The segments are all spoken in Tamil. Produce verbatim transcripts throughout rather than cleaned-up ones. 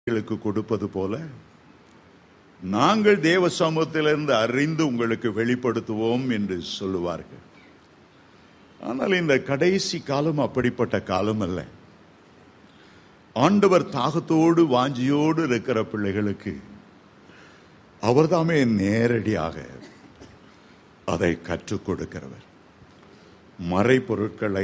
கொடுப்பது போல நாங்கள் தேவ சமூகத்திலிருந்து அறிந்து உங்களுக்கு வெளிப்படுத்துவோம் என்று சொல்லுவார்கள். ஆனால் இந்த கடைசி காலம் அப்படிப்பட்ட காலம் அல்ல. ஆண்டவர் தாகத்தோடு வாஞ்சியோடு இருக்கிற பிள்ளைகளுக்கு அவர்தாமே நேரடியாக அதை கற்றுக் கொடுக்கிறவர், மறைபொருட்களை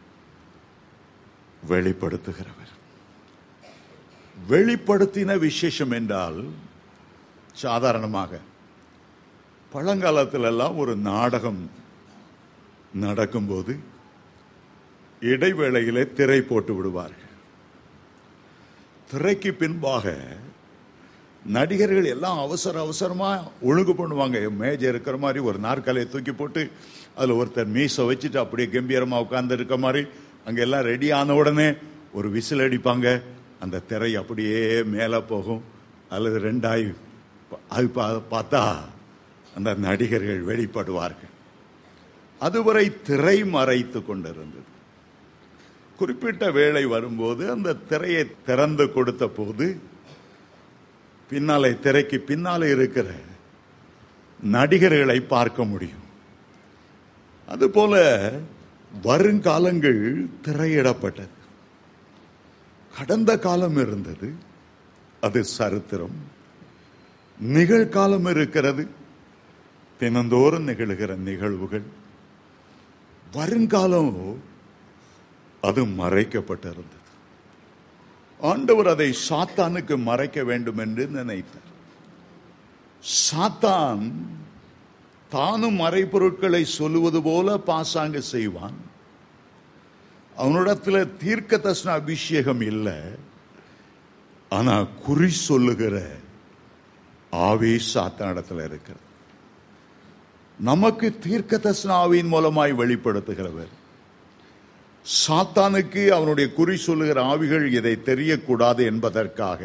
வெளிப்படுத்துகிறவர். வெளிப்படுத்தின விசேஷம் என்றால் சாதாரணமாக பழங்காலத்தில் எல்லாம் ஒரு நாடகம் நடக்கும்போது இடைவேளையிலே திரை போட்டு விடுவார்கள். திரைக்கு பின்பாக நடிகர்கள் எல்லாம் அவசர அவசரமா ஒழுங்கு பண்ணுவாங்க. மேஜை இருக்கிற மாதிரி ஒரு நாற்காலியை தூக்கி போட்டு அதுல ஒருத்தர் மீசை வச்சுட்டு அப்படியே கம்பீரமா உட்கார்ந்து இருக்க மாதிரி அங்க எல்லாம் ரெடி ஆன உடனே ஒரு விசில் அடிப்பாங்க. அந்த திரை அப்படியே மேல போகும். அல்லது ரெண்டாய் அது பார்த்தா அந்த நடிகர்கள் வெளிப்படுவார்கள். அதுவரை திரை மறைத்து கொண்டிருந்தது. குறிப்பிட்ட வேளை வரும்போது அந்த திரையை திறந்து கொடுத்த போது பின்னாலே திரைக்கு பின்னாலே இருக்கிற நடிகர்களை பார்க்க முடியும். அதுபோல வருங்காலங்கள் திரையிடப்பட்டது. கடந்த காலம் இருந்தது, அது சரித்திரம். நிகழ்காலம் இருக்கிறது, தினந்தோறும் நிகழ்கிற நிகழ்வுகள். வருங்காலம் அது மறைக்கப்பட்டிருந்தது. ஆண்டவர் அதை சாத்தானுக்கு மறைக்க வேண்டும் என்று நினைத்தார். சாத்தான் தானும் மறைபொருட்களை சொல்லுவது போல பாசாங்க செய்வான். அவனிடத்துல தீர்க்க தரிசன அபிஷேகம் இல்லை, ஆனா குறி சொல்லுகிற ஆவி சாத்தானிடத்துல இருக்கிறது. நமக்கு தீர்க்க தரிசன ஆவியின் மூலமாய் வெளிப்படுத்துகிறவர். சாத்தானுக்கு அவனுடைய குறி சொல்லுகிற ஆவிகள் இதை தெரியக்கூடாது என்பதற்காக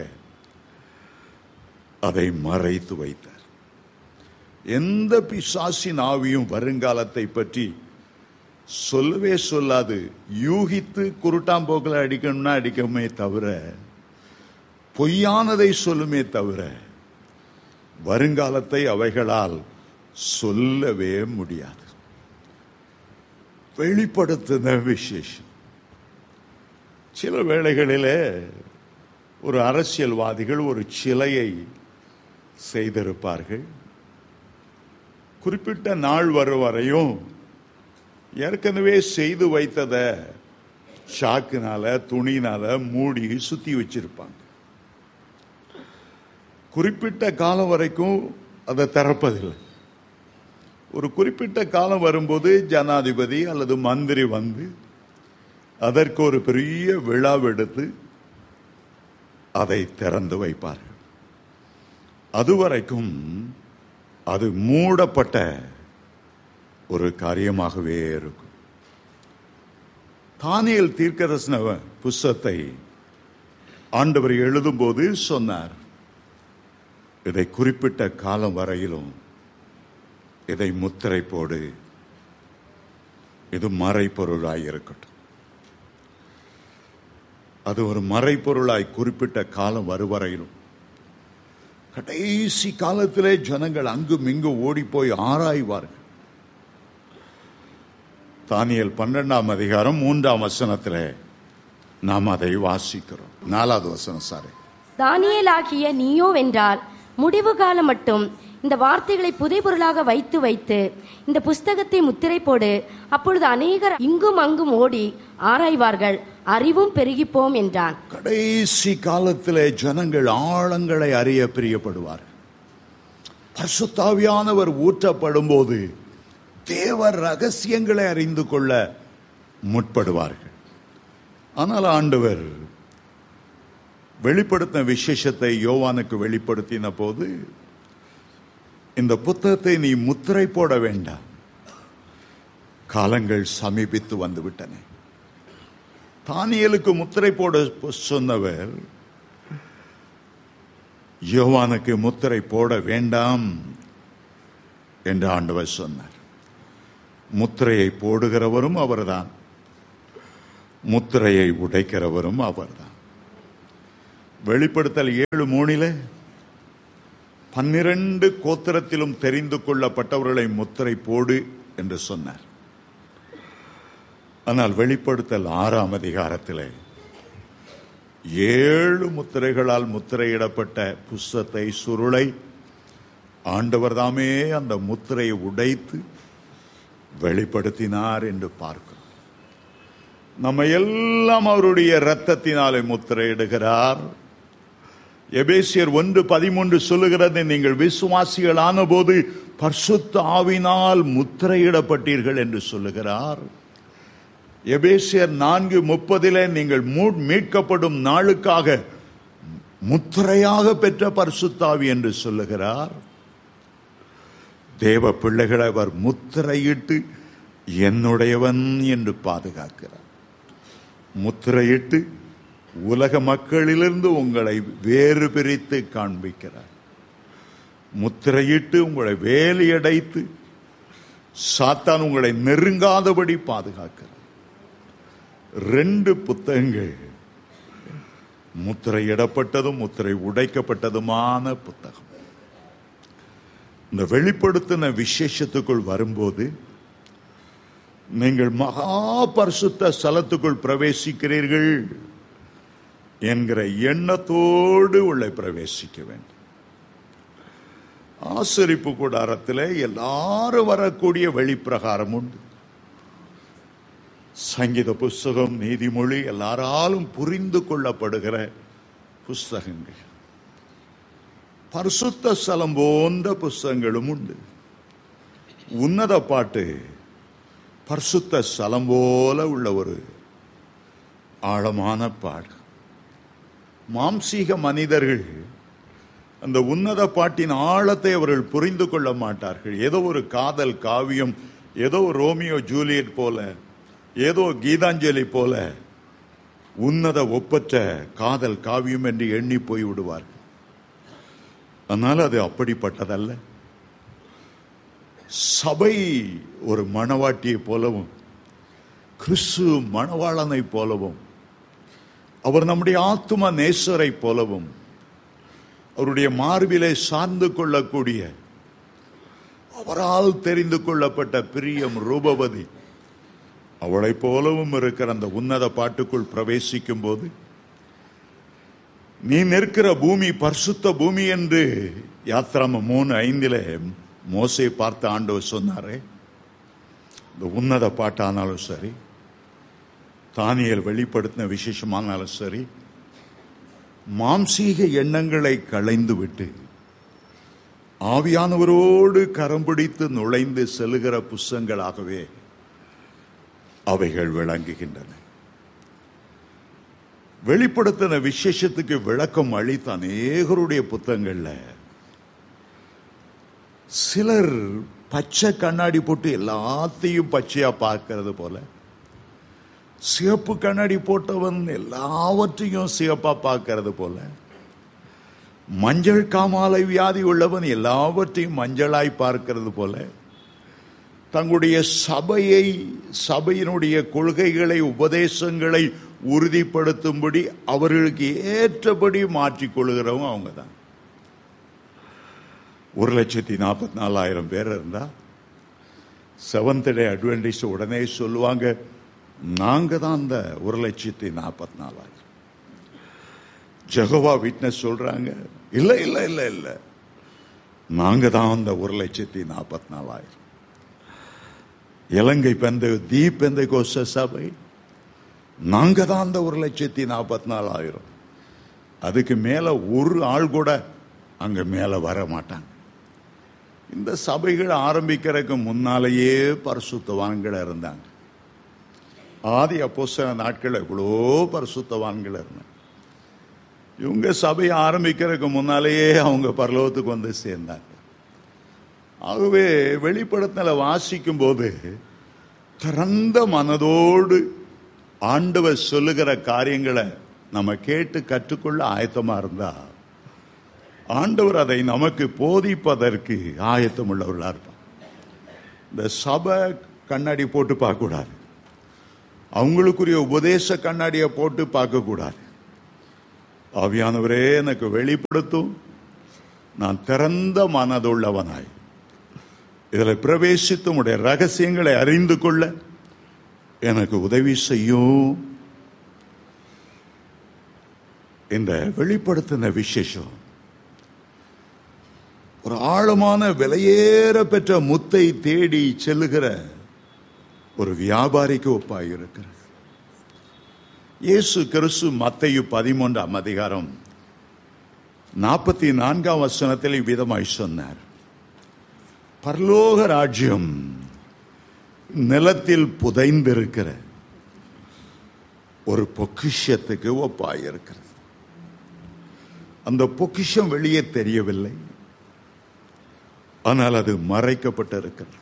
அதை மறைத்து வைத்தார். எந்த பிசாசின் ஆவியும் வருங்காலத்தை பற்றி சொல்லவே சொல்லாது. யூகித்து குருட்டாம்போக்கில் அடிக்கணும்னா அடிக்கமே தவிர, பொய்யானதை சொல்லுமே தவிர வருங்காலத்தை அவைகளால் சொல்லவே முடியாது. வெளிப்படுத்தின விசேஷம். சில வேளைகளிலே ஒரு அரசியல்வாதிகள் ஒரு சிலையை செய்திருப்பார்கள். குறிப்பிட்ட நாள் வரும் வரையும் ஏற்கனவே செய்து வைத்தத சாக்குனால துணினால மூடி சுத்தி வச்சிருப்பாங்க. குறிப்பிட்ட காலம் வரைக்கும் அதை திறப்பதில்லை. ஒரு குறிப்பிட்ட காலம் வரும்போது ஜனாதிபதி அல்லது மந்திரி வந்து அதற்கு ஒரு பெரிய விழாவெடுத்து அதை திறந்து வைப்பார்கள். அதுவரைக்கும் அது மூடப்பட்ட ஒரு காரியமாகவே இருக்கும். தானியேல் தீர்க்கதரிசன புஸ்தகத்தை ஆண்டவர் எழுதும்போது சொன்னார், இதை குறிப்பிட்ட காலம் வரையிலும் இதை முத்திரை போடு, இது மறைப்பொருளாய் இருக்கட்டும். அது ஒரு மறைப்பொருளாய் குறிப்பிட்ட காலம் வருவரையிலும். கடைசி காலத்திலே ஜனங்கள் அங்கும் இங்கும் ஓடி போய் ஆராய்வார்கள். தானியேல் பன்னெண்டாம் அதிகாரம் மூன்றாம் வசனத்திலே நாம் அதை வாசிக்கிறோம். நாலாவது வசனம். சாரி, தானியேல் ஆகிய நீயோ வென்றால் முடிவு காலம் மட்டும் இந்த வார்த்தைகளை புதைபொருளாக வைத்து வைத்து இந்த புஸ்தகத்தை முத்திரை போடு, அப்பொழுது அநேகர் இங்கும் அங்கும் ஓடி ஆராய்வார்கள், அறிவும் பெருகிப்போம் என்றான். கடைசி காலத்திலே ஜனங்கள் ஆழங்களை அறிய பிரியப்படுவார்கள். பரிசுத்த ஆவியானவர் ஊற்றப்படும் போது தேவ ரகசியங்களை அறிந்து கொள்ள முற்படுவார்கள். ஆனால் ஆண்டவர் வெளிப்படுத்தின விசேஷத்தை யோவானுக்கு வெளிப்படுத்தின போது, இந்த புத்தகத்தை நீ முத்திரை போட வேண்டாம், காலங்கள் சமீபித்து வந்து விட்டன. தானியேலுக்கு முத்திரை போட சொன்னவர் யோவானுக்கு முத்திரை போட வேண்டாம் என்று ஆண்டவர் சொன்னார். முத்திரையை போடுகிறவரும் அவர்தான், முத்திரையை உடைக்கிறவரும் அவர்தான். வெளிப்படுத்தல் ஏழு மூணில பன்னிரண்டு கோத்திரத்திலும் தெரிந்து கொள்ளப்பட்டவர்களை முத்திரை போடு என்று சொன்னார். ஆனால் வெளிப்படுத்தல் ஆறாம் அதிகாரத்தில் ஏழு முத்திரைகளால் முத்திரையிடப்பட்ட புஸ்தகத்தை சுருளை ஆண்டவர் தாமே அந்த முத்திரையை உடைத்து வெளிப்படுத்தினார் என்று பார்க்கிறோம். நம்ம எல்லாம் அவருடைய இரத்தத்தினாலே முத்திரையிடுகிறார். எபேசியர் ஒன்று பதிமூன்று சொல்லுகிறது, நீங்கள் விசுவாசிகளான போது பரிசுத்த ஆவியினால் முத்திரையிடப்பட்டீர்கள் என்று சொல்லுகிறார். எபேசியர் நான்கு முப்பதிலே நீங்கள் மீட்கப்படும் நாளுக்காக முத்திரையாக பெற்ற பரிசுத்த ஆவி என்று சொல்லுகிறார். தேவ பிள்ளைகளை அவர் முத்திரையிட்டு என்னுடையவன் என்று பாதுகாக்கிறார். முத்திரையிட்டு உலக மக்களிலிருந்து உங்களை வேறு பிரித்து காண்பிக்கிறார். முத்திரையிட்டு உங்களை வேலியடைத்து சாத்தான் உங்களை நெருங்காதபடி பாதுகாக்கிறார். ரெண்டு புத்தகங்கள், முத்திரையிடப்பட்டதும் முத்திரை உடைக்கப்பட்டதுமான புத்தகம். இந்த வெளிப்படுத்தின விசேஷத்துக்குள் வரும்போது நீங்கள் மகா பரிசுத்த ஸ்தலத்துக்குள் பிரவேசிக்கிறீர்கள் என்கிற எண்ணத்தோடு உள்ளே பிரவேசிக்க வேண்டும். ஆசரிப்பு கூடாரத்தில் எல்லாரும் வரக்கூடிய வெளிப்பிரகாரம் உண்டு. சங்கீத புஸ்தகம், நீதிமொழி எல்லாராலும் புரிந்து கொள்ளப்படுகிற புஸ்தகங்கள். பரிசுத்த ஸ்தலம் போன்ற புஸ்தகங்களும் உண்டு. உன்னத பாட்டு பரிசுத்த ஸ்தலம் போல உள்ள ஒரு ஆழமான பாடு. மாம்சீக மனிதர்கள் அந்த உன்னத பாட்டின் ஆழத்தை அவர்கள் புரிந்து கொள்ள மாட்டார்கள். ஏதோ ஒரு காதல் காவியம், ஏதோ ரோமியோ ஜூலியட் போல, ஏதோ கீதாஞ்சலி போல உன்னத ஒப்பற்ற காதல் காவியம் என்று எண்ணி போய் விடுவார்கள். ஆனால் அது அப்படிப்பட்டதல்ல. சபை ஒரு மணவாட்டியை போலவும் கிறிஸ்து மணவாளனை போலவும் அவர் நம்முடைய ஆத்தும நேசரை போலவும் அவருடைய மார்பிலை சார்ந்து கொள்ளக்கூடிய அவரால் தெரிந்து கொள்ளப்பட்ட பிரியம் ரூபவதி அவளை போலவும் இருக்கிற அந்த உன்னத பாட்டுக்குள் பிரவேசிக்கும் போது நீ நிற்கிற பூமி பரிசுத்த பூமி என்று யாத்ராம மூணு ஐந்திலே மோசே பார்த்து ஆண்டவர் சொன்னாரே. இந்த உன்னத பாட்டானாலும் சரி, தானியேல் வெளிப்படுத்தின விசேஷமானாலும் சரி, மாம்சீக எண்ணங்களை களைந்து விட்டு ஆவியானவரோடு கரம் பிடித்து நுழைந்து செல்லுகிற புஸ்தகங்களாகவே அவைகள் விளங்குகின்றன. வெளிப்படுத்தின விசேஷத்துக்கு விளக்கம் அளித்த அநேகருடைய புத்தகங்கள்ல சிலர் பச்சை கண்ணாடி போட்டு எல்லாத்தையும் பச்சையா பார்க்கிறது போல, சிவப்பு கண்ணாடி போட்டவன் எல்லாவற்றையும் சிவப்பா பார்க்கிறது போல, மஞ்சள் காமாலை வியாதி உள்ளவன் எல்லாவற்றையும் மஞ்சளாய் பார்க்கிறது போல, தங்களுடைய சபையை, சபையினுடைய கொள்கைகளை, உபதேசங்களை உறுதிப்படுத்தும்படி அவர்களுக்கு ஏற்றபடி மாற்றிக்கொள்கிறவங்க அவங்க தான். ஒரு லட்சத்தி நாற்பத்தி நாலாயிரம் பேர் இருந்தா செவன்த் டே அட்வென்டிஸ்ட் உடனே சொல்லுவாங்க, நாங்க தான் அந்த ஒரு லட்சத்தி நாற்பத்தி நாலாயிரம். ஜெகோவா விட்னஸ் சொல்றாங்க, இல்ல இல்ல இல்ல இல்ல நாங்க தான் அந்த ஒரு லட்சத்தி நாற்பத்தி நாலாயிரம். இலங்கை பெந்த தீப் பெந்த கோச சபை, நாங்க தான் அந்த ஒரு லட்சத்தி நாற்பத்தி நாலாயிரம். அதுக்கு மேல ஒரு ஆள் கூட அங்க மேல வர மாட்டாங்க. இந்த சபைகள் ஆரம்பிக்கிறதுக்கு முன்னாலேயே பரிசுத்தவான்கள் இருந்தாங்க. ஆதி அப்போஸ்தல நாட்கள் எவ்வளோ பரிசுத்தவான்கள் இருந்தாங்க. இவங்க சபையை ஆரம்பிக்கிறதுக்கு முன்னாலேயே அவங்க பரலோகத்துக்கு வந்து சேர்ந்தாங்க. ஆகவே வெளிப்படுத்தல வாசிக்கும் போது திறந்த மனதோடு ஆண்டவர் சொல்லுகிற காரியங்களை நம்ம கேட்டு கற்றுக்கொள்ள ஆயத்தமா இருந்தா ஆண்டவர் அதை நமக்கு போதிப்பதற்கு ஆயத்தம் உள்ளவர்களா இருப்பான். இந்த சபை கண்ணாடி போட்டு பார்க்க கூடாது, அவங்களுக்குரிய உபதேச கண்ணாடியை போட்டு பார்க்க கூடாது. ஆவியானவரே எனக்கு வெளிப்படுத்தும். நான் திறந்த மனதுள்ளவனாய் இதில் பிரவேசித்து உடைய ரகசியங்களை அறிந்து கொள்ள எனக்கு உதவி செய்யும். இந்த வெளிப்படுத்தின விசேஷம் ஒரு ஆழமான விலையேற பெற்ற முத்தை தேடி செல்லுகிற ஒரு வியாபாரிக்கு ஒப்பாயிருக்கிறது. இயேசு கிறிஸ்து மத்தேயு பதிமூன்றாம் அதிகாரம் நாற்பத்தி நான்காம் வசனத்தில் இவ்விதமாய் சொன்னார், பரலோக ராஜ்யம் நிலத்தில் புதைந்திருக்கிற ஒரு பொக்கிஷத்துக்கு ஒப்பாயிருக்கிறது. அந்த பொக்கிஷம் வெளியே தெரியவில்லை, ஆனால் அது மறைக்கப்பட்டிருக்கிறது.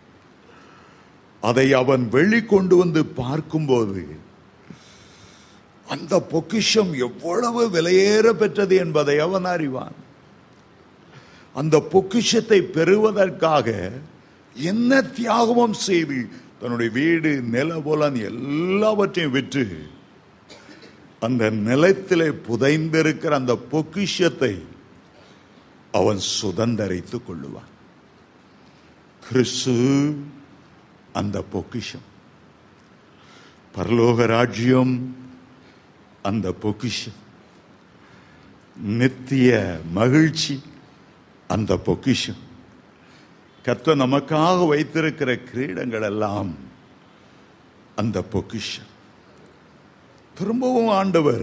அதை அவன் வெளிக்கொண்டு வந்து பார்க்கும்போது அந்த பொக்கிஷம் எவ்வளவு விலையேற பெற்றது என்பதை அவன் அறிவான். அந்த பொக்கிஷத்தை பெறுவதற்காக என்ன தியாகமும் செய்து தன்னுடைய வீடு, நிலபுலன் எல்லாவற்றையும் விற்று அந்த நிலத்திலே புதைந்திருக்கிற அந்த பொக்கிஷத்தை அவன் சுதந்தரித்துக் கொள்ளுவான். கிறிஸ்து அந்த பொக்கிஷம், பரலோக ராஜ்யம் அந்த பொக்கிஷம், நித்திய மகிழ்ச்சி அந்த பொக்கிஷம், கர்த்தர் நமக்காக வைத்திருக்கிற கிரீடங்கள் எல்லாம் அந்த பொக்கிஷம். திரும்பவும் ஆண்டவர்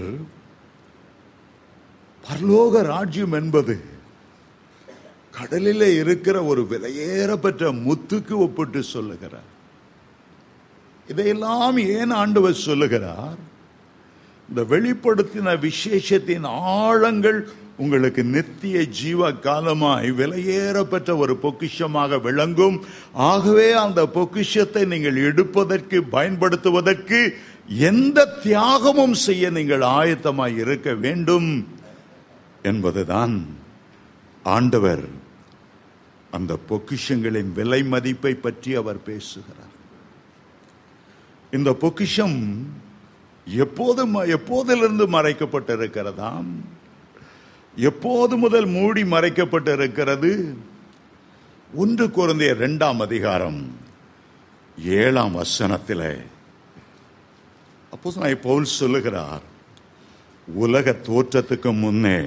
பரலோக ராஜ்யம் என்பது கடலிலே இருக்கிற ஒரு விலையேற பெற்ற முத்துக்கு ஒப்பிட்டு சொல்லுகிறார். இதையெல்லாம் ஏன் ஆண்டவர் சொல்லுகிறார்? இந்த வெளிப்படுத்தின விசேஷத்தின் ஆழங்கள் உங்களுக்கு நித்திய ஜீவ காலமாய் விலையேற பெற்ற ஒரு பொக்கிஷமாக விளங்கும். ஆகவே அந்த பொக்கிஷத்தை நீங்கள் எடுப்பதற்கு, பயன்படுத்துவதற்கு எந்த தியாகமும் செய்ய நீங்கள் ஆயத்தமாய் இருக்க வேண்டும் என்பதுதான் ஆண்டவர் அந்த பொக்கிஷங்களின் விலை மதிப்பை பற்றி அவர் பேசுகிறார். இந்த பொக்கிஷம் எப்போது எப்போதிலிருந்து மறைக்கப்பட்டிருக்கிறதாம்? எப்போது முதல் மூடி மறைக்கப்பட்டிருக்கிறது? ஒன்று கொரிந்தியர் இரண்டாம் அதிகாரம் ஏழாம் வசனத்திலே அப்போஸ்தலனாகிய பவுல் சொல்லுகிறார், உலக தோற்றத்துக்கு முன்னே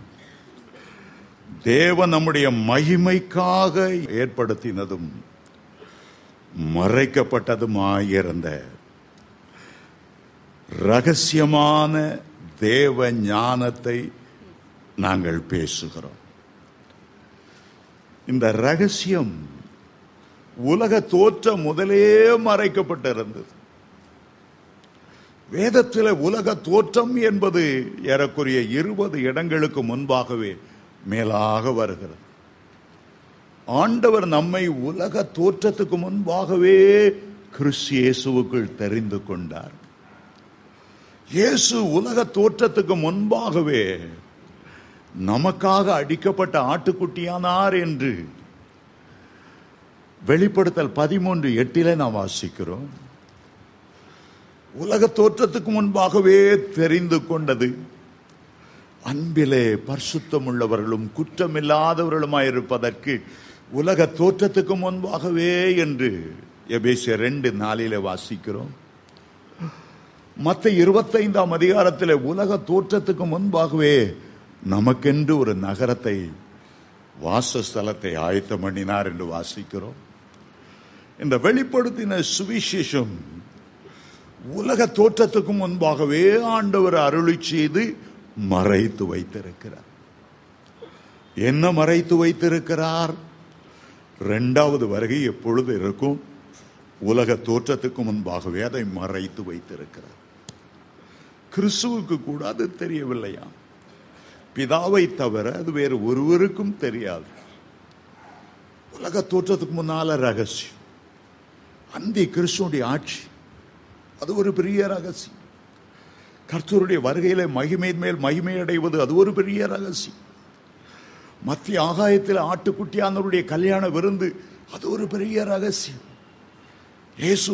தேவன் நம்முடைய மகிமைக்காக ஏற்படுத்தினதும் மறைக்கப்பட்டதுமாயிருந்த ரகசியமான தேவ ஞானத்தை நாங்கள் பேசுகிறோம். இந்த ரகசியம் உலக தோற்றம் முதலே மறைக்கப்பட்டிருந்தது. வேதத்தில் உலக தோற்றம் என்பது ஏறக்குறைய இருபது இடங்களுக்கு முன்பாகவே மேலாக வருகிறது. ஆண்டவர் நம்மை உலக தோற்றத்துக்கு முன்பாகவே கிறிஸ்து இயேசுவுக்குள் தெரிந்து கொண்டார். இயேசு உலக தோற்றத்துக்கு முன்பாகவே நமக்காக அடிக்கப்பட்ட ஆட்டுக்குட்டியானார் என்று வெளிப்படுத்தல் பதிமூன்று எட்டிலே நாம் வாசிக்கிறோம். உலக தோற்றத்துக்கு முன்பாகவே தெரிந்து கொண்டது, அன்பிலே பரிசுத்தம் உள்ளவர்களும் குற்றமில்லாதவர்களுமாயிருப்பதற்கு உலக தோற்றத்துக்கு முன்பாகவே என்று எபேசியர் ரெண்டு நாளிலே வாசிக்கிறோம். மத்த இருபத்தைந்தாம் அதிகாரத்தில் உலக தோற்றத்துக்கு முன்பாகவே நமக்கென்று ஒரு நகரத்தை, வாசஸ்தலத்தை ஆயத்தம் பண்ணினார் என்று வாசிக்கிறோம். இந்த வெளிப்படுத்தின சுவிசேஷம் உலக தோற்றத்துக்கு முன்பாகவே ஆண்டவர் அருளி செய்து மறைத்து வைத்திருக்கிறார். என்ன மறைத்து வைத்திருக்கிறார்? இரண்டாவது வருகை எப்பொழுது இருக்கும்? உலக தோற்றத்துக்கு முன்பாகவே அதை மறைத்து வைத்திருக்கிறார். கிறிஸ்துவுக்கு கூட அது தெரியவில்லையா? பிதாவை தவிர அது வேறு ஒருவருக்கும் தெரியாது. உலக தோற்றத்துக்கு முன்னால ரகசியம். அந்தி கிறிஸ்துவுடைய ஆட்சி, அது ஒரு பெரிய ரகசியம். கர்த்தருடைய வருகையில மகிமை மேல் மகிமை அடைவது, அது ஒரு பெரிய ரகசியம். மத்திய ஆகாயத்தில் ஆட்டுக்குட்டியானவருடைய கல்யாண விருந்து, அது ஒரு பெரிய ரகசியம். இயேசு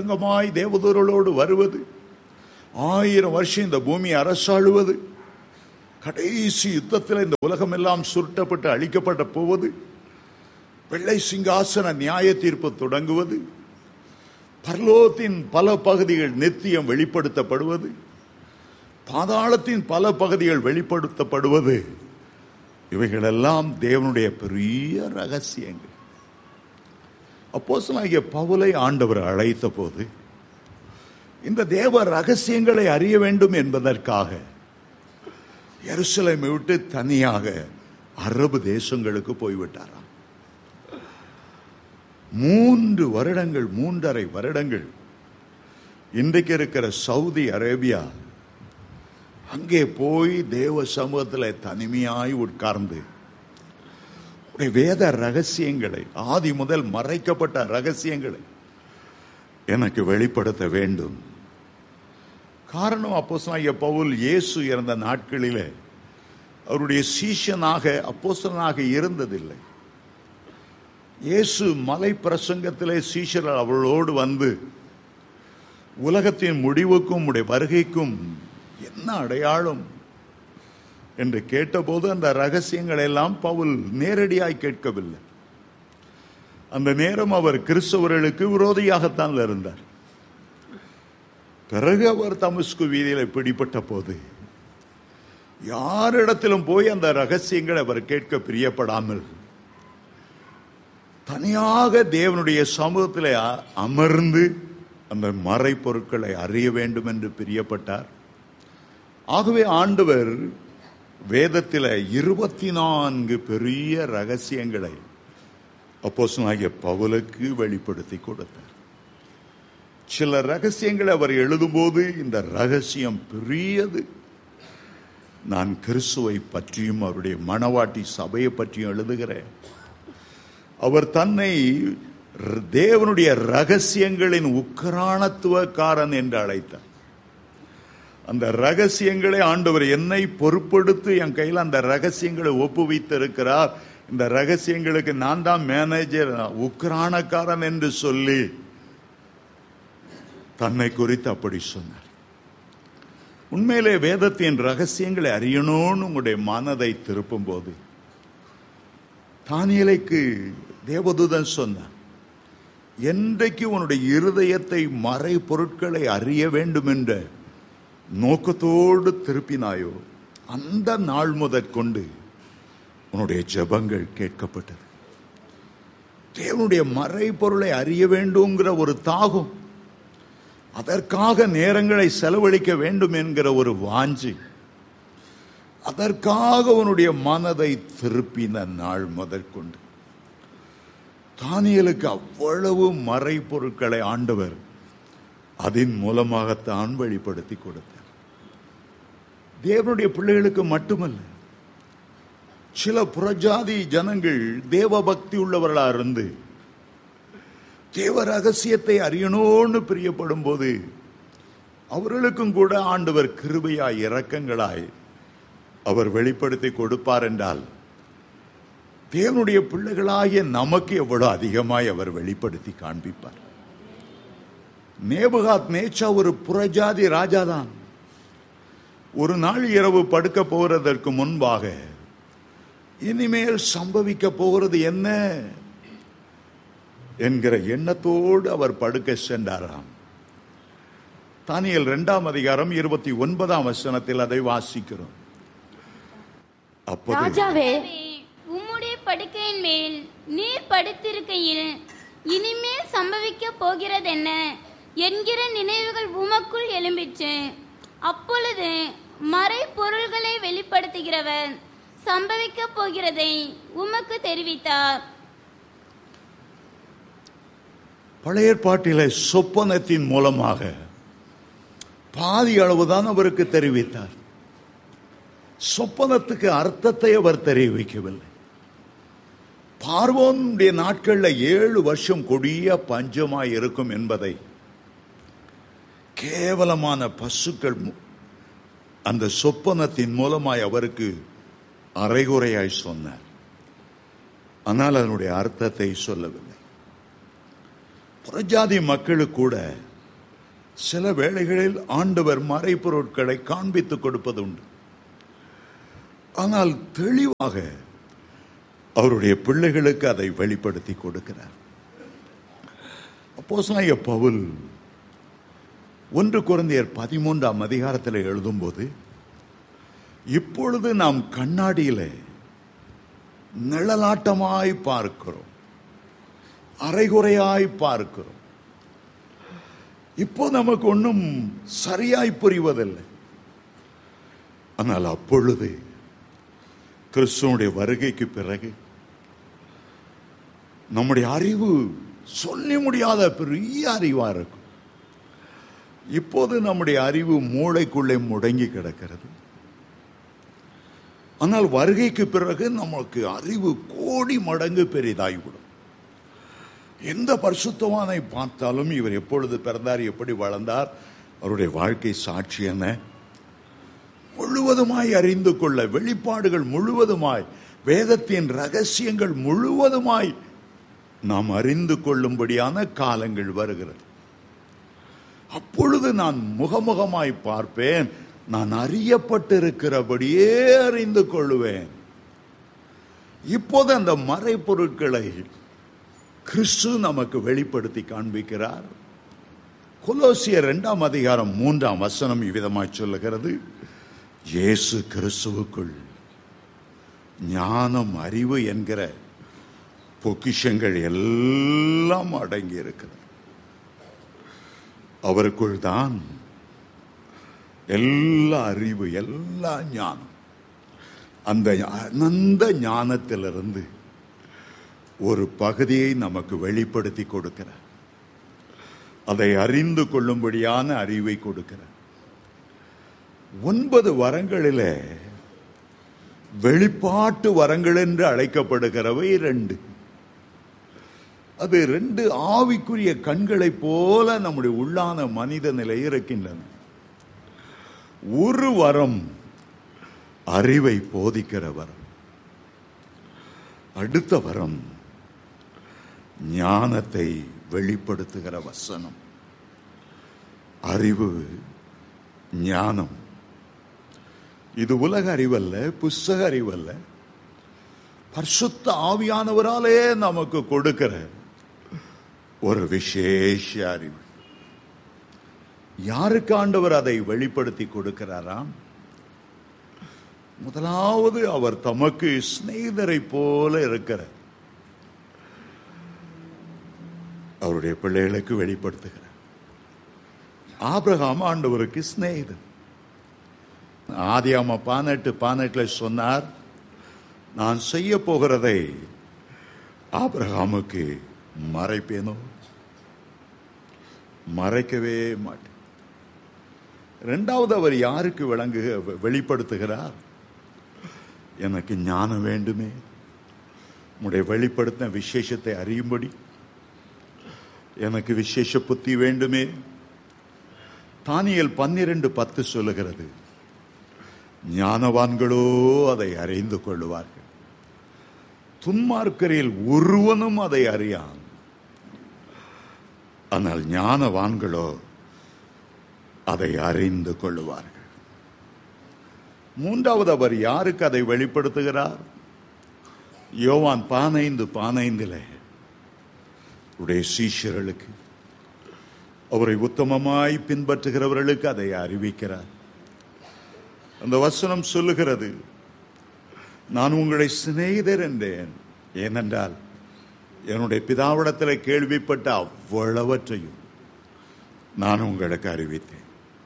பகிரங்கமாய் தேவதூர்களோடு வருவது, ஆயிரம் வருஷம் இந்த பூமி அரசாளுவது, கடைசி யுத்தத்தில் இந்த உலகம் எல்லாம் சுருட்டப்பட்டு அழிக்கப்பட்ட போவது, வெள்ளை சிங்காசன நியாய தீர்ப்பு தொடங்குவது, பரலோகத்தின் பல பகுதிகள் நித்தியம் வெளிப்படுத்தப்படுவது, பாதாளத்தின் பல பகுதிகள் வெளிப்படுத்தப்படுவது, இவைகளெல்லாம் தேவனுடைய பெரிய ரகசியங்கள். அப்போஸ்தலனாகிய பவுலை ஆண்டவர் அழைத்த போது இந்த தேவ ரகசியங்களை அறிய வேண்டும் என்பதற்காக எருசலேமை விட்டு தனியாக அரபு தேசங்களுக்கு போய்விட்டாராம். மூன்று வருடங்கள் மூன்றரை வருடங்கள் இன்றைக்கு இருக்கிற சவுதி அரேபியா அங்கே போய் தேவ சமூகத்தில் தனிமையாய் உட்கார்ந்து வேத ரகசியங்களை, ஆதி முதல் மறைக்கப்பட்ட ரகசியங்களை எனக்கு வெளிப்படுத்த வேண்டும். காரணம், அப்போஸ்தலனாகிய பவுல் இயேசு இறந்த நாட்களிலே அவருடைய சீஷனாக அப்போஸ்தலனாக இருந்ததில்லை. இயேசு மலை பிரசங்கத்திலே சீஷர்கள் அவளோடு வந்து உலகத்தின் முடிவுக்கும் உடைய வருகைக்கும் என்ன அடையாளம் என்று கேட்டபோது அந்த ரகசியங்கள் எல்லாம் பவுல் நேரடியாய் கேட்கவில்லை. அந்த நேரம் அவர் கிறிஸ்தவர்களுக்கு விரோதியாகத்தான் இருந்தார். பிறகு அவர் தமஸ்கு வீதியில் பிடிபட்ட போது யாரிடத்திலும் போய் அந்த ரகசியங்களை அவர் கேட்க பிரியப்படாமல் தனியாக தேவனுடைய சமூகத்தில் அமர்ந்து அந்த மறைப்பொருட்களை அறிய வேண்டும் என்று பிரியப்பட்டார். ஆகவே ஆண்டவர் வேதத்தில் இருபத்தி நான்கு பெரிய ரகசியங்களை அப்போஸ்தலனாகிய பவுலுக்கு வெளிப்படுத்தி கொடுத்தார். சில ரகசியங்களை அவர் எழுதும்போது இந்த ரகசியம் பெரியது. நான் கிறிஸ்துவை பற்றியும் அவருடைய மணவாட்டி சபையை பற்றியும் எழுதுகிறேன். அவர் தன்னை தேவனுடைய ரகசியங்களின் உக்கிரானத்துவக்காரன் என்று அழைத்தார். அந்த ரகசியங்களை ஆண்டவர் என்னை பொறுப்படுத்தி என் கையில் அந்த ரகசியங்களை ஒப்புவித்து இருக்கிறார். இந்த ரகசியங்களுக்கு நான் தான் மேனேஜர், உக்கிரானக்காரன் என்று சொல்லி தன்னை குறித்து அப்படி சொன்னார். உண்மையிலே வேதத்தின் ரகசியங்களை அறியணும்னு உங்களுடைய மனதை திருப்பும் போது தானியேலுக்கு தேவதூதன் சொன்னார், என்றைக்கு உன்னுடைய இருதயத்தை மறை பொருட்களை அறிய வேண்டும் என்ற நோக்கத்தோடு திருப்பினாயோ அந்த நாள் முதற்கொண்டு உன்னுடைய ஜெபங்கள் கேட்கப்பட்டது. தேவனுடைய மறை பொருளை அறிய வேண்டும்ங்கிற ஒரு தாகம், அதற்காக நேரங்களை செலவழிக்க வேண்டும் என்கிற ஒரு வாஞ்சி, அதற்காக உன்னுடைய மனதை திருப்பின நாள் முதற்கொண்டு தானியேலுக்கு அவ்வளவு மறை பொருட்களை ஆண்டவர் அதன் மூலமாகத்தான் வெளிப்படுத்தி கொடுத்தார். தேவனுடைய பிள்ளைகளுக்கு மட்டுமல்ல, சில புறஜாதி ஜனங்கள் தேவ பக்தி உள்ளவர்களா இருந்து தேவ ரகசியத்தை அறியணும்னு பிரியப்படும் போது அவர்களுக்கும் கூட ஆண்டவர் கிருபையாய் இரக்கங்களாய் அவர் வெளிப்படுத்தி கொடுப்பார் என்றால் தேவனுடைய பிள்ளைகளாகிய நமக்கு எவ்வளவு அதிகமாய் அவர் வெளிப்படுத்தி காண்பிப்பார். நேபுகாத் நேச்சா ஒரு புறஜாதி ராஜாதான். ஒரு நாள் இரவு படுக்க போகிறதற்கு முன்பாக இனிமேல் சம்பவிக்க போகிறது என்ன என்கிற எண்ணத்தோடு அவர் படுக்க சென்றாராம். தானியேல் இரண்டாம் அதிகாரம் இருபத்தி ஒன்பதாம் வசனத்தில் அதை வாசிக்கிறோம். அப்போது ராஜாவே, உம்முடைய படுக்கையின் மேல் நீர் படுத்திருக்கையில் இனிமேல் சம்பவிக்க போகிறது என்ன என்கிற நினைவுகள் உமக்குள் எழும்பிற்று. அப்பொழுது மறை பொருள்களை வெளிப்படுத்துகிறவர் சம்பவிக்க போகிறதை உமக்கு தெரிவித்தார். பழைய ஏற்பாட்டிலே சொப்பனத்தின் மூலமாக பாதி அளவுதான் அவருக்கு தெரிவித்தார். சொப்பனத்துக்கு அர்த்தத்தை அவர் தெரிவிக்கவில்லை. பார்வோனுடைய நாட்களில் ஏழு வருஷம் கொடிய பஞ்சமாய் இருக்கும் என்பதை கேவலமான பசுக்கள் அந்த சொப்பனத்தின் மூலமாய் அவருக்கு அரைகுறையாய் சொன்னார். ஆனால் அதனுடைய அர்த்தத்தை சொல்லவில்லை. புறஜாதி மக்களுக்கு கூட சில வேளைகளில் ஆண்டவர் மறைப்பொருட்களை காண்பித்துக் கொடுப்பது உண்டு. ஆனால் தெளிவாக அவருடைய பிள்ளைகளுக்கு அதை வெளிப்படுத்தி கொடுக்கிறார். அப்போஸ்தலனாகிய பவுல் ஒன்று கொரிந்தியர் பதிமூன்றாம் அதிகாரத்தில் எழுதும்போது, இப்பொழுது நாம் கண்ணாடியில நிழலாட்டமாய் பார்க்கிறோம், அரைகுறையாய் பார்க்கிறோம். இப்போ நமக்கு ஒன்றும் சரியாய் புரிவதில்லை. ஆனால் அப்பொழுது கிறிஸ்துவனுடைய வருகைக்கு பிறகு நம்முடைய அறிவு சொல்லி முடியாத பெரிய அறிவா இருக்கும். இப்போது நம்முடைய அறிவு மூளைக்குள்ளே முடங்கி கிடக்கிறது. ஆனால் வருகைக்கு பிறகு நமக்கு அறிவு கோடி மடங்கு பெரிதாகிவிடும். எந்த பரிசுத்தவானை பார்த்தாலும் இவர் எப்பொழுது பிறந்தார், எப்படி வளர்ந்தார், அவருடைய வாழ்க்கை சாட்சி என்ன, முழுவதுமாய் அறிந்து கொள்ள, வெளிப்பாடுகள் முழுவதுமாய், வேதத்தின் ரகசியங்கள் முழுவதுமாய் நாம் அறிந்து கொள்ளும்படியான காலங்கள் வருகிறது. அப்பொழுது நான் முகமுகமாய் பார்ப்பேன், நான் அறியப்பட்டிருக்கிறபடியே அறிந்து கொள்வேன். இப்போது அந்த மறைபொருட்களை கிறிஸ்து நமக்கு வெளிப்படுத்தி காண்பிக்கிறார். கொலோசியர் இரண்டாம் அதிகாரம் மூன்றாம் வசனம் இவ்விதமாய் சொல்லுகிறது, இயேசு கிறிஸ்துவுக்குள் ஞானம், அறிவு என்கிற பொக்கிஷங்கள் எல்லாம் அடங்கி இருக்கிறது. அவருக்குள் தான் எல்லா அறிவு, எல்லா ஞானம். அந்த அனந்த ஞானத்திலிருந்து ஒரு பகுதியை நமக்கு வெளிப்படுத்தி கொடுக்கிறார். அதை அறிந்து கொள்ளும்படியான அறிவை கொடுக்கிறார். ஒன்பது வரங்களிலே வெளிப்பாட்டு வரங்கள் என்று அழைக்கப்படுகிறவை ரெண்டு. அது ரெண்டு ஆவிக்குரிய கண்களைப் போல நம்முடைய உள்ளான மனித நிலை இருக்கின்றன. ஒரு வரம் அறிவை போதிக்கிற வரம், அடுத்த வரம் ஞானத்தை வெளிப்படுத்துகிற வசனம். அறிவு, ஞானம் இது உலக அறிவல்ல, புஸ்தக அறிவல்ல, பரிசுத்த ஆவியானவராலே நமக்கு கொடுக்கிற ஒரு விசேஷ அறிவு. யாருக்கு ஆண்டவர் அதை வெளிப்படுத்தி கொடுக்கிறாராம்? முதலாவது அவர் தமக்கு சிநேகிதரை போல இருக்கிற அவருடைய பிள்ளைகளுக்கு வெளிப்படுத்துகிறார். ஆபிரகாம் ஆண்டவருக்கு சிநேகிதன். ஆதியாகமம் பதினெட்டு பதினெட்டுல சொன்னார், நான் செய்ய போகிறதை ஆபிரகாமுக்கு மறைப்பேனோ? மறைக்கவே மாட்டேன். இரண்டாவது அவர் யாருக்கு விளங்கு வெளிப்படுத்துகிறார்? எனக்கு ஞானம் வேண்டுமே, உடைய வெளிப்படுத்தின விசேஷத்தை அறியும்படி எனக்கு விசேஷ புத்தி வேண்டுமே. தானியேல் பன்னிரண்டு பத்து சொல்லுகிறது, ஞானவான்களோ அதை அறிந்து கொள்ளுவார்கள், துன்மார்க்கரில் ஒருவனும் அதை அறியான். ஆனால் ஞானவான்களோ அதை அறிந்து கொள்ளுவார்கள். மூன்றாவது அவர் யாருக்கு அதை வெளிப்படுத்துகிறார்? யோவான் பதினைந்து பதினைந்திலே உடைய சீஷர்களுக்கு, அவரை உத்தமமாய் பின்பற்றுகிறவர்களுக்கு அதை அறிவிக்கிறார். அந்த வசனம் சொல்லுகிறது, நான் உங்களை சிநேகிதர் என்றேன், ஏனென்றால் என்னுடைய பிதாவிடத்தில் கேள்விப்பட்ட அவ்வளவற்றையும் நான் உங்களுக்கு அறிவித்தேன்.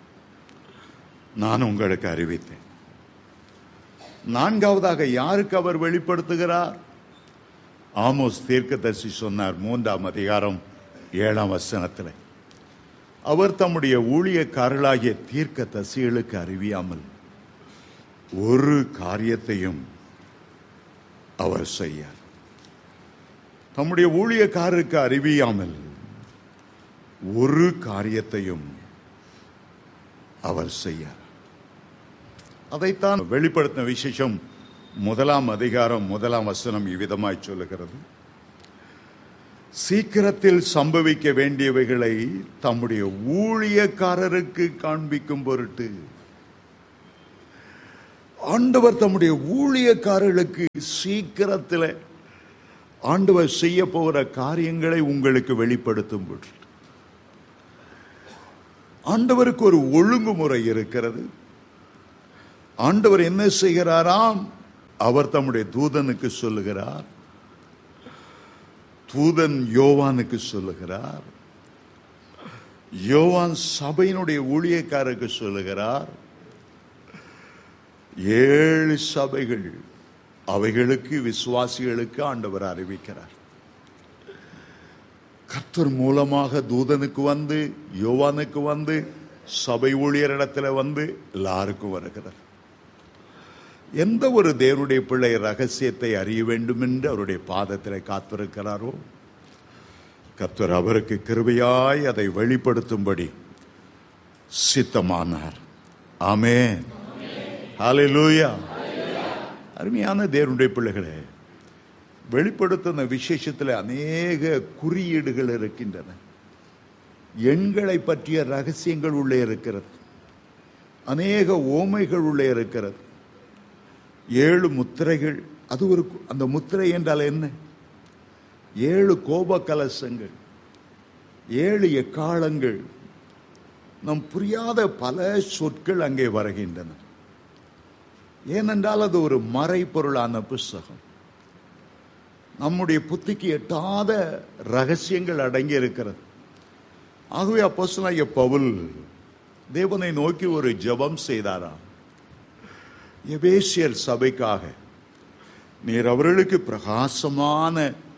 நான் உங்களுக்கு அறிவித்தேன். நான்காவதாக யாருக்கு அவர் வெளிப்படுத்துகிறார்? ஆமோஸ் தீர்க்கதரிசி சொன்னார் மூன்றாம் அதிகாரம் ஏழாம் வசனத்தில், அவர் தம்முடைய ஊழியக்காரர்களாகிய தீர்க்கதரிசிகளுக்கு அறிவியாமல் ஒரு காரியத்தையும் அவர் செய்யார். தம்முடைய ஊழியக்காரருக்கு அறிவியாமல் ஒரு காரியத்தையும் அவர் செய்யார். அதைத்தான் வெளிப்படுத்தின விசேஷம் முதலாம் அதிகாரம் முதலாம் வசனம் இவ்விதமாய் சொல்லுகிறது, சீக்கிரத்தில் சம்பவிக்க வேண்டியவைகளை தம்முடைய ஊழியக்காரருக்கு காண்பிக்கும் பொருட்டு. ஆண்டவர் தம்முடைய ஊழியக்காரர்களுக்கு சீக்கிரத்தில் ஆண்டவர் செய்ய போகிற காரியங்களை உங்களுக்கு வெளிப்படுத்தும் பொழுது ஆண்டவருக்கு ஒரு ஒழுங்குமுறை இருக்கிறது. ஆண்டவர் என்ன செய்கிறாராம்? அவர் தம்முடைய தூதனுக்கு சொல்லுகிறார், தூதன் யோவானுக்கு சொல்லுகிறார், யோவான் சபையினுடைய ஊழியக்காரருக்கு சொல்லுகிறார். ஏழு சபைகள், அவைகளுக்கு விசுவாசிகளுக்கு ஆண்டவர் அறிவிக்கிறார். கர்த்தர் மூலமாக தூதனுக்கு வந்து, யோவானுக்கு வந்து, சபை ஊழியரிடத்தில் வந்து எல்லாருக்கும் வருகிறார். எந்த ஒரு தேவனுடைய பிள்ளை ரகசியத்தை அறிய வேண்டும் என்று அவருடைய பாதத்தில் காத்திருக்கிறாரோ, கர்த்தர் அவருக்கு கிருபையாய் அதை வெளிப்படுத்தும்படி சித்தமானார். ஆமென். ஹல்லேலூயா. அருமையான தேவனுடைய பிள்ளைகளே, வெளிப்படுத்தின விசேஷத்தில் அநேக குறியீடுகள் இருக்கின்றன. எண்களை பற்றிய ரகசியங்கள் உள்ளே இருக்கிறது. அநேக ஓமைகள் உள்ளே இருக்கிறது. ஏழு முத்திரைகள், அது ஒரு, அந்த முத்திரை என்றால் என்ன? ஏழு கோப கலசங்கள், ஏழு எக்காலங்கள், நம் புரியாத பல சொற்கள் அங்கே வருகின்றன. ஏனென்றால் அது ஒரு மறைபொருளான புஸ்தகம். நம்முடைய புத்திக்கு எட்டாத ரகசியங்கள் அடங்கி இருக்கிறது. ஆகவே அப்போஸ்தலனாகிய பவுல் தேவனை நோக்கி ஒரு ஜெபம் செய்தாராம். எபேசியர் சபைக்காக நீர் அவர்களுக்கு பிரகாசமான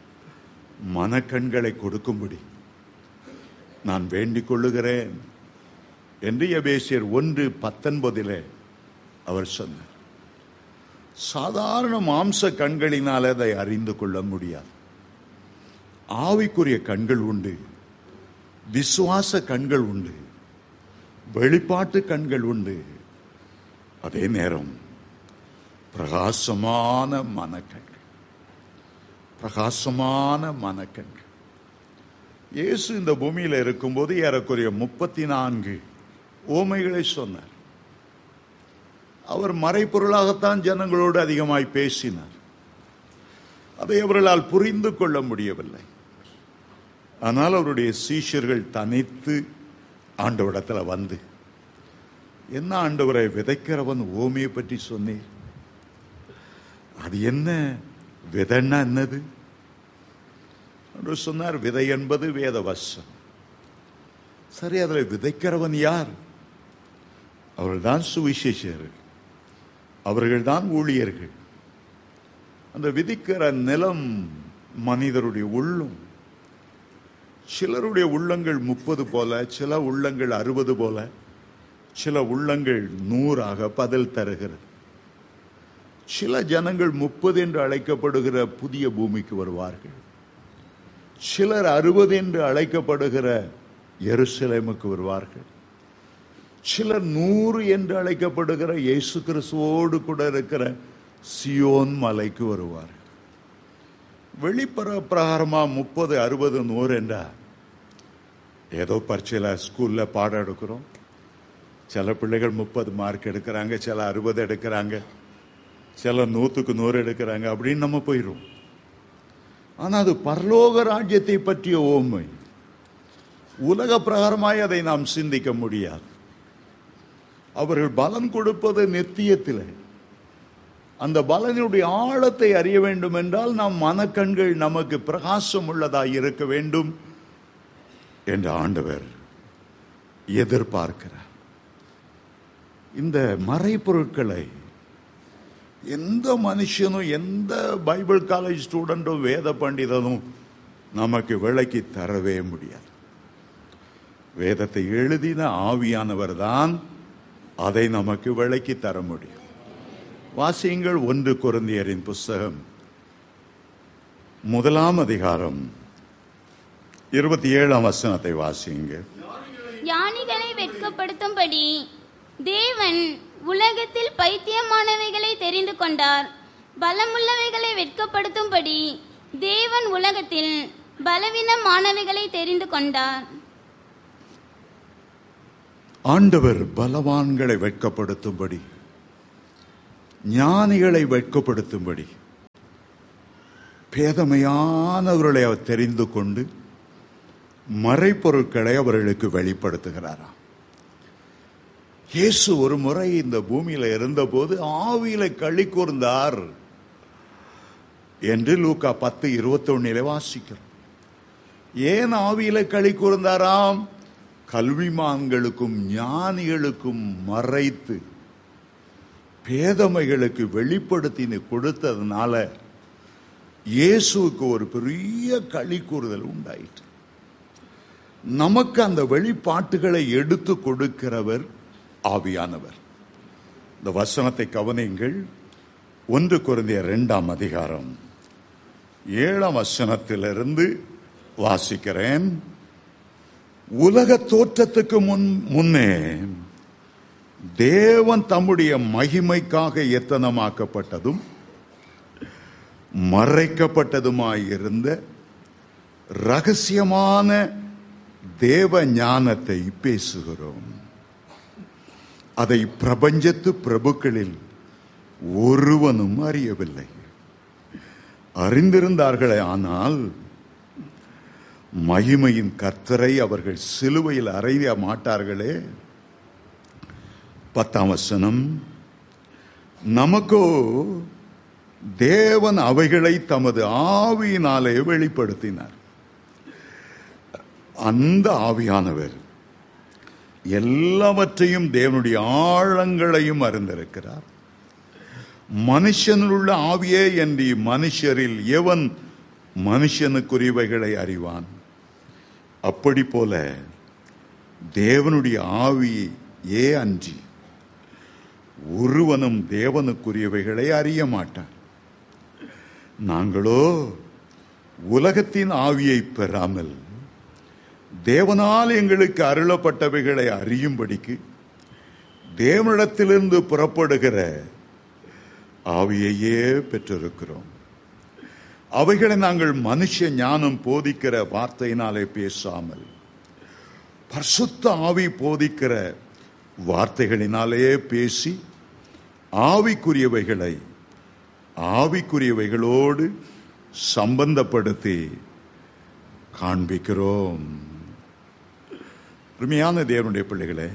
மனக்கண்களை கொடுக்கும்படி நான் வேண்டிக் கொள்ளுகிறேன் என்று எபேசியர் ஒன்று பத்தொன்பதிலே அவர் சொன்னார். சாதாரண மாம்ச கண்களினால் அதை அறிந்து கொள்ள முடியாது. ஆவிக்குரிய கண்கள் உண்டு, விசுவாச கண்கள் உண்டு, வெளிப்பாட்டு கண்கள் உண்டு. அதே நேரம் பிரகாசமான மனக்கண்கள், பிரகாசமான மனக்கண்கள். இயேசு இந்த பூமியில் இருக்கும்போது ஏறக்குறைய முப்பத்தி நான்கு ஓமைகளை சொன்னார். அவர் மறைப்பொருளாகத்தான் ஜனங்களோடு அதிகமாய் பேசினார். அதை அவர்களால் புரிந்து கொள்ள முடியவில்லை. ஆனால் அவருடைய சீஷர்கள் தனித்து ஆண்டவரிடத்தில் வந்து, என்ன ஆண்டவரை, விதைக்கிறவன் ஓமையை பற்றி சொன்னீர், அது என்ன, விதைன்னா என்னது என்று சொன்னார். விதை என்பது வேத வசனம். சரி, அதில் விதைக்கிறவன் யார்? அவர்கள்தான் சுவிசேஷர்கள், அவர்கள்தான் ஊழியர்கள். அந்த விதிக்கிற நிலம் மனிதருடைய உள்ளம். சிலருடைய உள்ளங்கள் முப்பது போல, சில உள்ளங்கள் அறுபது போல, சில உள்ளங்கள் நூறாக பதில் தருகிறது. சில ஜனங்கள் முப்பது என்று அழைக்கப்படுகிற புதிய பூமிக்கு வருவார்கள். சிலர் அறுபது என்று அழைக்கப்படுகிற எருசலேமுக்கு வருவார்கள். சிலர் நூறு என்று அழைக்கப்படுகிற இயேசு கிறிஸ்துவோடு கூட இருக்கிற சியோன் மலைக்கு வருவார்கள். வெளிப்புற பிரகாரமா முப்பது அறுபது நூறு என்றா ஏதோ பரீட்சையில் ஸ்கூல்ல பாடம் எடுக்கிறோம். சில பிள்ளைகள் முப்பது மார்க் எடுக்கிறாங்க, சில அறுபது எடுக்கிறாங்க, சில நூற்றுக்கு நூறு எடுக்கிறாங்க, அப்படின்னு நம்ம போயிடும். ஆனால் அது பரலோக ராஜ்யத்தை பற்றிய ஓமை. உலக பிரகாரமாய் அதை நாம் சிந்திக்க முடியாது. அவர்கள் பலன் கொடுப்பது நித்தியத்தில். அந்த பலனுடைய ஆழத்தை அறிய வேண்டும் என்றால் நம் மனக்கண்கள் நமக்கு பிரகாசம் உள்ளதாய் இருக்க வேண்டும் என்று ஆண்டவர் எதிர்பார்க்கிறார். இந்த மறைபொருட்களை எந்த மனுஷனும், எந்த பைபிள் காலேஜ் ஸ்டூடெண்டும், வேத பண்டிதனும் நமக்கு விளக்கி தரவே முடியாது. வேதத்தை எழுதின ஆவியானவர் தான் அதை நமக்கு விளக்கி தர முடியும். வாசியுங்கள் ஒன்று கொரிந்தியரின் புஸ்தகம் முதலாம் அதிகாரம் இருபத்தி ஏழாம் வசனத்தை வாசியுங்க. ஞானிகளை வெட்கப்படுத்தும்படி தேவன் உலகத்தில் பைத்தியமானவைகளை தெரிந்து கொண்டார். பலமுள்ளவைகளை வெட்கப்படுத்தும்படி தேவன் உலகத்தில் பலவீனமானவைகளை தெரிந்து கொண்டார். ஆண்டவர் பலவான்களை வெட்கப்படுத்தும்படி ஞானிகளை வெட்கப்படுத்தும்படி பேதமையானவர்களை அவர் தெரிந்து கொண்டு மறைப்பொருட்களை அவர்களுக்கு வெளிப்படுத்துகிறாராம். இயேசு ஒரு முறை இந்த பூமியில இருந்தபோது ஆவியில களி கூர்ந்தார் என்று லூக்கா பத்து இருபத்தி ஒன்னிலே வாசிக்கிறோம். ஏன் ஆவியில களி கூர்ந்தாராம்? கல்விமான்களுக்கும் ஞானிகளுக்கும் மறைத்து பேதமைகளுக்கு வெளிப்படுத்தி கொடுத்ததுனால இயேசுவுக்கு ஒரு பெரிய களி கூறுதல் உண்டாயிற்று. நமக்கு அந்த வெளிப்பாட்டுகளை எடுத்து கொடுக்கிறவர் ஆவியானவர். இந்த வசனத்தை கவனியுங்கள். ஒன்று கொரிந்தியர் இரண்டாம் அதிகாரம் ஏழாம் வசனத்திலிருந்து வாசிக்கிறேன். உலக தோற்றத்துக்கு முன் முன்னே தேவன் தம்முடைய மகிமைக்காக எத்தனமாக்கப்பட்டதும் மறைக்கப்பட்டதுமாயிருந்த ரகசியமான தேவ ஞானத்தை பேசுகிறோம். அதை பிரபஞ்சத்து பிரபுக்களில் ஒருவனும் அறியவில்லை. அறிந்திருந்தார்களே, ஆனால் மகிமையின் கர்த்தரை அவர்கள் சிலுவையில் அறைய மாட்டார்களே. பத்தாம் வசனம், நமக்கோ தேவன் அவைகளை தமது ஆவியினாலே வெளிப்படுத்தினார். அந்த ஆவியானவர் எல்லாவற்றையும் தேவனுடைய ஆழங்களையும் அறிந்திருக்கிறார். மனுஷனுள்ள ஆவியே என்று மனுஷரில் எவன் மனுஷனுக்குரியவைகளை அறிவான்? அப்படி போல தேவனுடைய ஆவியே அன்றி ஒருவனும் தேவனுக்குரியவைகளை அறிய மாட்டான். நாங்களோ உலகத்தின் ஆவியை பெறாமல் தேவனால் எங்களுக்கு அருளப்பட்டவைகளை அறியும்படிக்கு தேவனிடத்திலிருந்து புறப்படுகிற ஆவியையே பெற்றிருக்கிறோம். அவைகளை நாங்கள் மனுஷ ஞானம் போதிக்கிற வார்த்தையினாலே பேசாமல் பரிசுத்த ஆவி போதிக்கிற வார்த்தைகளினாலே பேசி ஆவிக்குரியவைகளை ஆவிக்குரியவைகளோடு சம்பந்தப்படுத்தி காண்பிக்கிறோம். அருமையான தேவனுடைய பிள்ளைகளே,